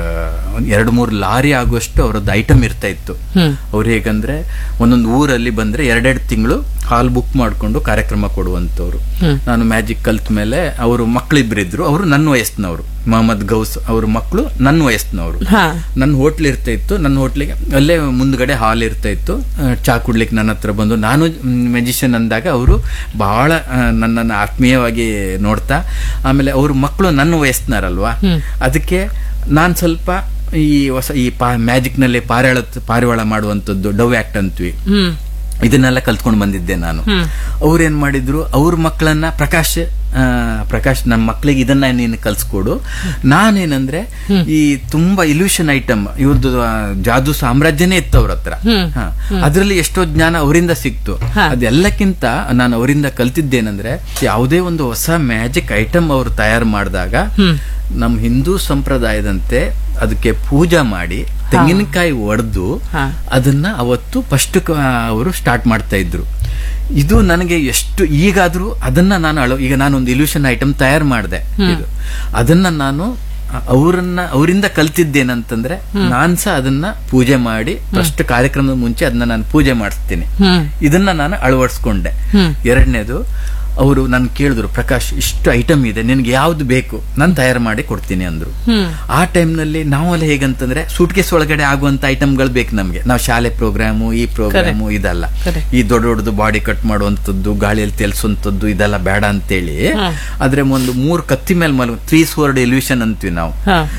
ಎರಡು ಮೂರು ಲಾರಿ ಆಗುವಷ್ಟು ಅವರದ್ದು ಐಟಮ್ ಇರ್ತಾ ಇತ್ತು. ಅವ್ರು ಹೇಗಂದ್ರೆ ಒಂದೊಂದು ಊರಲ್ಲಿ ಬಂದ್ರೆ ಎರಡೆರಡು ತಿಂಗಳು ಹಾಲ್ ಬುಕ್ ಮಾಡ್ಕೊಂಡು ಕಾರ್ಯಕ್ರಮ ಕೊಡುವಂತವ್ರು. ನಾನು ಮ್ಯಾಜಿಕ್ ಕಲ್ತ ಮೇಲೆ ಅವರು ಮಕ್ಕಳಿಬ್ರಿದ್ರು, ಅವರು ನನ್ನ ವಯಸ್ಸಿನವರು. ಮೊಹಮ್ಮದ್ ಗೌಸ್ ಅವ್ರ ಮಕ್ಕಳು ನನ್ನ ವಯಸ್ಸಿನವರು. ನನ್ನ ಹೋಟ್ಲ್ ಇರ್ತಾ ಇತ್ತು, ನನ್ನ ಹೋಟ್ಲಿಗೆ ಅಲ್ಲೇ ಮುಂದ್ಗಡೆ ಹಾಲ್ ಇರ್ತಾ ಇತ್ತು. ಚಾ ಕುಡ್ಲಿಕ್ಕೆ ನನ್ನ ಹತ್ರ ಬಂದು, ನಾನು ಮ್ಯಾಜಿಷಿಯನ್ ಅಂದಾಗ ಅವರು ಬಹಳ ನನ್ನನ್ನು ಆತ್ಮೀಯವಾಗಿ ನೋಡ್ತಾ, ಆಮೇಲೆ ಅವ್ರ ಮಕ್ಕಳು ನನ್ನ ವಯಸ್ಸಿನಾರಲ್ವಾ, ಅದಕ್ಕೆ ನಾನ್ ಸ್ವಲ್ಪ ಈ ಹೊಸ ಈ ಪಾ ಮ್ಯಾಜಿಕ್ ನಲ್ಲಿ ಪಾರಿವಾಳ ಪಾರಿವಾಳ ಮಾಡುವಂತದ್ದು, ಡವ್ ಆಕ್ಟ್ ಅಂತೀವಿ, ಇದನ್ನೆಲ್ಲ ಕಲ್ತ್ಕೊಂಡು ಬಂದಿದ್ದೆ ನಾನು. ಅವ್ರೇನ್ ಮಾಡಿದ್ರು, ಅವ್ರ ಮಕ್ಕಳನ್ನ ಪ್ರಕಾಶ್ ಪ್ರಕಾಶ್ ನಮ್ಮ ಮಕ್ಳಿಗೆ ಇದನ್ನ ನೀನು ಕಲ್ಸ್ಕೊಡು. ನಾನೇನಂದ್ರೆ ಈ ತುಂಬಾ ಇಲ್ಯೂಷನ್ ಐಟಮ್ ಇವ್ರದ್ದು ಜಾದೂ ಸಾಮ್ರಾಜ್ಯನೇ ಇತ್ತು ಅವ್ರ ಹತ್ರ. ಅದ್ರಲ್ಲಿ ಎಷ್ಟೋ ಜ್ಞಾನ ಅವರಿಂದ ಸಿಕ್ತು. ಅದೆಲ್ಲಕ್ಕಿಂತ ನಾನು ಅವರಿಂದ ಕಲ್ತಿದ್ದೇನಂದ್ರೆ, ಯಾವುದೇ ಒಂದು ಹೊಸ ಮ್ಯಾಜಿಕ್ ಐಟಮ್ ಅವ್ರು ತಯಾರು ಮಾಡಿದಾಗ ನಮ್ ಹಿಂದೂ ಸಂಪ್ರದಾಯದಂತೆ ಅದಕ್ಕೆ ಪೂಜಾ ಮಾಡಿ ತೆಂಗಿನಕಾಯಿ ಒಡೆದು ಅದನ್ನ ಅವತ್ತು ಫಸ್ಟ್ ಅವರು ಸ್ಟಾರ್ಟ್ ಮಾಡ್ತಾ ಇದ್ರು. ಇದು ನನಗೆ ಎಷ್ಟು ಈಗಾದ್ರೂ ಅದನ್ನ ನಾನು ಅಳ ಈಗ ನಾನೊಂದು ಇಲ್ಯೂಷನ್ ಐಟಮ್ ತಯಾರು ಮಾಡಿದೆ, ಇದು ಅದನ್ನ ನಾನು ಅವರನ್ನ ಅವರಿಂದ ಕಲ್ತಿದ್ದೇನಂತಂದ್ರೆ ನಾನ್ ಸಹ ಅದನ್ನ ಪೂಜೆ ಮಾಡಿ ಫಸ್ಟ್ ಕಾರ್ಯಕ್ರಮದ ಮುಂಚೆ ಅದನ್ನ ನಾನು ಪೂಜೆ ಮಾಡಿಸ್ತೀನಿ. ಇದನ್ನ ನಾನು ಅಳವಡಿಸ್ಕೊಂಡೆ. ಎರಡನೇದು, ಅವರು ನನ್ ಕೇಳಿದ್ರು, ಪ್ರಕಾಶ್ ಇಷ್ಟು ಐಟಮ್ ಇದೆ, ನಿನ್ಗೆ ಯಾವ್ದು ಬೇಕು ನಾನು ತಯಾರು ಮಾಡಿ ಕೊಡ್ತೀನಿ ಅಂದ್ರು. ಆ ಟೈಮ್ ನಲ್ಲಿ ನಾವಲ್ಲ ಹೇಗಂತಂದ್ರೆ ಸೂಟ್ಕೇಸ್ ಒಳಗಡೆ ಆಗುವಂತ ಐಟಮ್ಗಳು ಬೇಕು ನಮ್ಗೆ. ನಾವು ಶಾಲೆ ಪ್ರೋಗ್ರಾಮು ಈ ಪ್ರೋಗ್ರಾಮು ಇದಲ್ಲ, ಈ ದೊಡ್ಡ ದೊಡ್ಡದು ಬಾಡಿ ಕಟ್ ಮಾಡುವಂತದ್ದು, ಗಾಳಿಯಲ್ಲಿ ತೇಲ್ಸುವಂತದ್ದು ಇದೆಲ್ಲ ಬೇಡ ಅಂತೇಳಿ, ಆದ್ರೆ ಒಂದು ಮೂರ್ ಕತ್ತಿ ಮೇಲೆ ಮಲಗು ತ್ರೀ ಸ್ವರ್ಡ್ ಎಲ್ಯೂಷನ್ ಅಂತೀವಿ ನಾವು.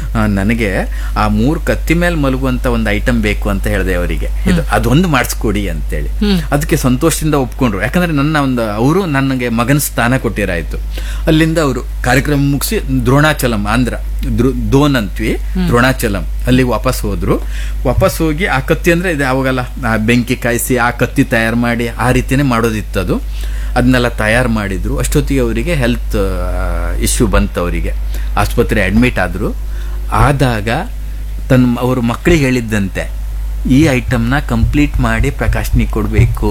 ನನಗೆ ಆ ಮೂರ್ ಕತ್ತಿ ಮೇಲೆ ಮಲಗುವಂತ ಒಂದು ಐಟಮ್ ಬೇಕು ಅಂತ ಹೇಳಿದೆ ಅವರಿಗೆ, ಇದು ಅದೊಂದು ಮಾಡಿಸ್ಕೊಡಿ ಅಂತೇಳಿ. ಅದಕ್ಕೆ ಸಂತೋಷದಿಂದ ಒಪ್ಕೊಂಡ್ರು. ಯಾಕಂದ್ರೆ ನನ್ನ ಒಂದು ಅವರು ನನಗೆ ಮಗನ ಸ್ಥಾನ ಕೊಟ್ಟಿರಾಯ್ತು. ಅಲ್ಲಿಂದ ಅವರು ಕಾರ್ಯಕ್ರಮ ಮುಗಿಸಿ ದ್ರೋಣಾಚಲಂ, ಆಂಧ್ರ ದೋನ್ ಅಂತೀವಿ, ದ್ರೋಣಾಚಲಂ ಅಲ್ಲಿಗೆ ವಾಪಸ್ ಹೋದ್ರು. ವಾಪಸ್ ಹೋಗಿ ಆ ಕತ್ತಿ ಅಂದ್ರೆ ಇದು ಅವಾಗಲ್ಲ ಬೆಂಕಿ ಕಾಯಿಸಿ ಆ ಕತ್ತಿ ತಯಾರು ಮಾಡಿ ಆ ರೀತಿನೇ ಮಾಡೋದಿತ್ತು. ಅದು ಅದನ್ನೆಲ್ಲ ತಯಾರು ಮಾಡಿದ್ರು. ಅಷ್ಟೊತ್ತಿಗೆ ಅವರಿಗೆ ಹೆಲ್ತ್ ಇಶ್ಯೂ ಬಂತು, ಅವರಿಗೆ ಆಸ್ಪತ್ರೆ ಅಡ್ಮಿಟ್ ಆದ್ರು. ಆದಾಗ ತನ್ನ ಅವ್ರ ಮಕ್ಕಳಿಗೆ ಹೇಳಿದ್ದಂತೆ, ಈ ಐಟಮ್ನ ಕಂಪ್ಲೀಟ್ ಮಾಡಿ ಪ್ರಕಾಶ್ನಿಗೆ ಕೊಡ್ಬೇಕು.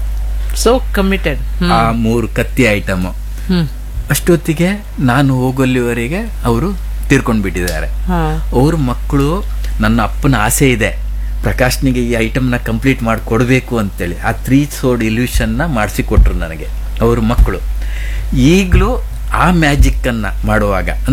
So committed. ಆ ಮೂರು ಕತ್ತಿ ಐಟಮ್ ಅಷ್ಟೊತ್ತಿಗೆ ನಾನು ಹೋಗಲ್ಲಿವರೆಗೆ ಅವರು ತೀರ್ಕೊಂಡ್ ಬಿಟ್ಟಿದ್ದಾರೆ. ಅವ್ರ ಮಕ್ಕಳು, ನನ್ನ ಅಪ್ಪನ ಆಸೆ ಇದೆ ಪ್ರಕಾಶ್ನಿಗೆ ಈ ಐಟಮ್ ನ ಕಂಪ್ಲೀಟ್ ಮಾಡಿ ಕೊಡ್ಬೇಕು ಅಂತೇಳಿ ಆ ತ್ರೀ ಸೋಡ್ ಇಲ್ಯೂಷನ್ ನ ಮಾಡಿಸಿ ಕೊಟ್ರು ನನಗೆ ಅವ್ರ ಮಕ್ಕಳು. ಈಗಲೂ ಆ ಮ್ಯಾಜಿಕ್ ಅನ್ನ ಮಾಡುವಾಗ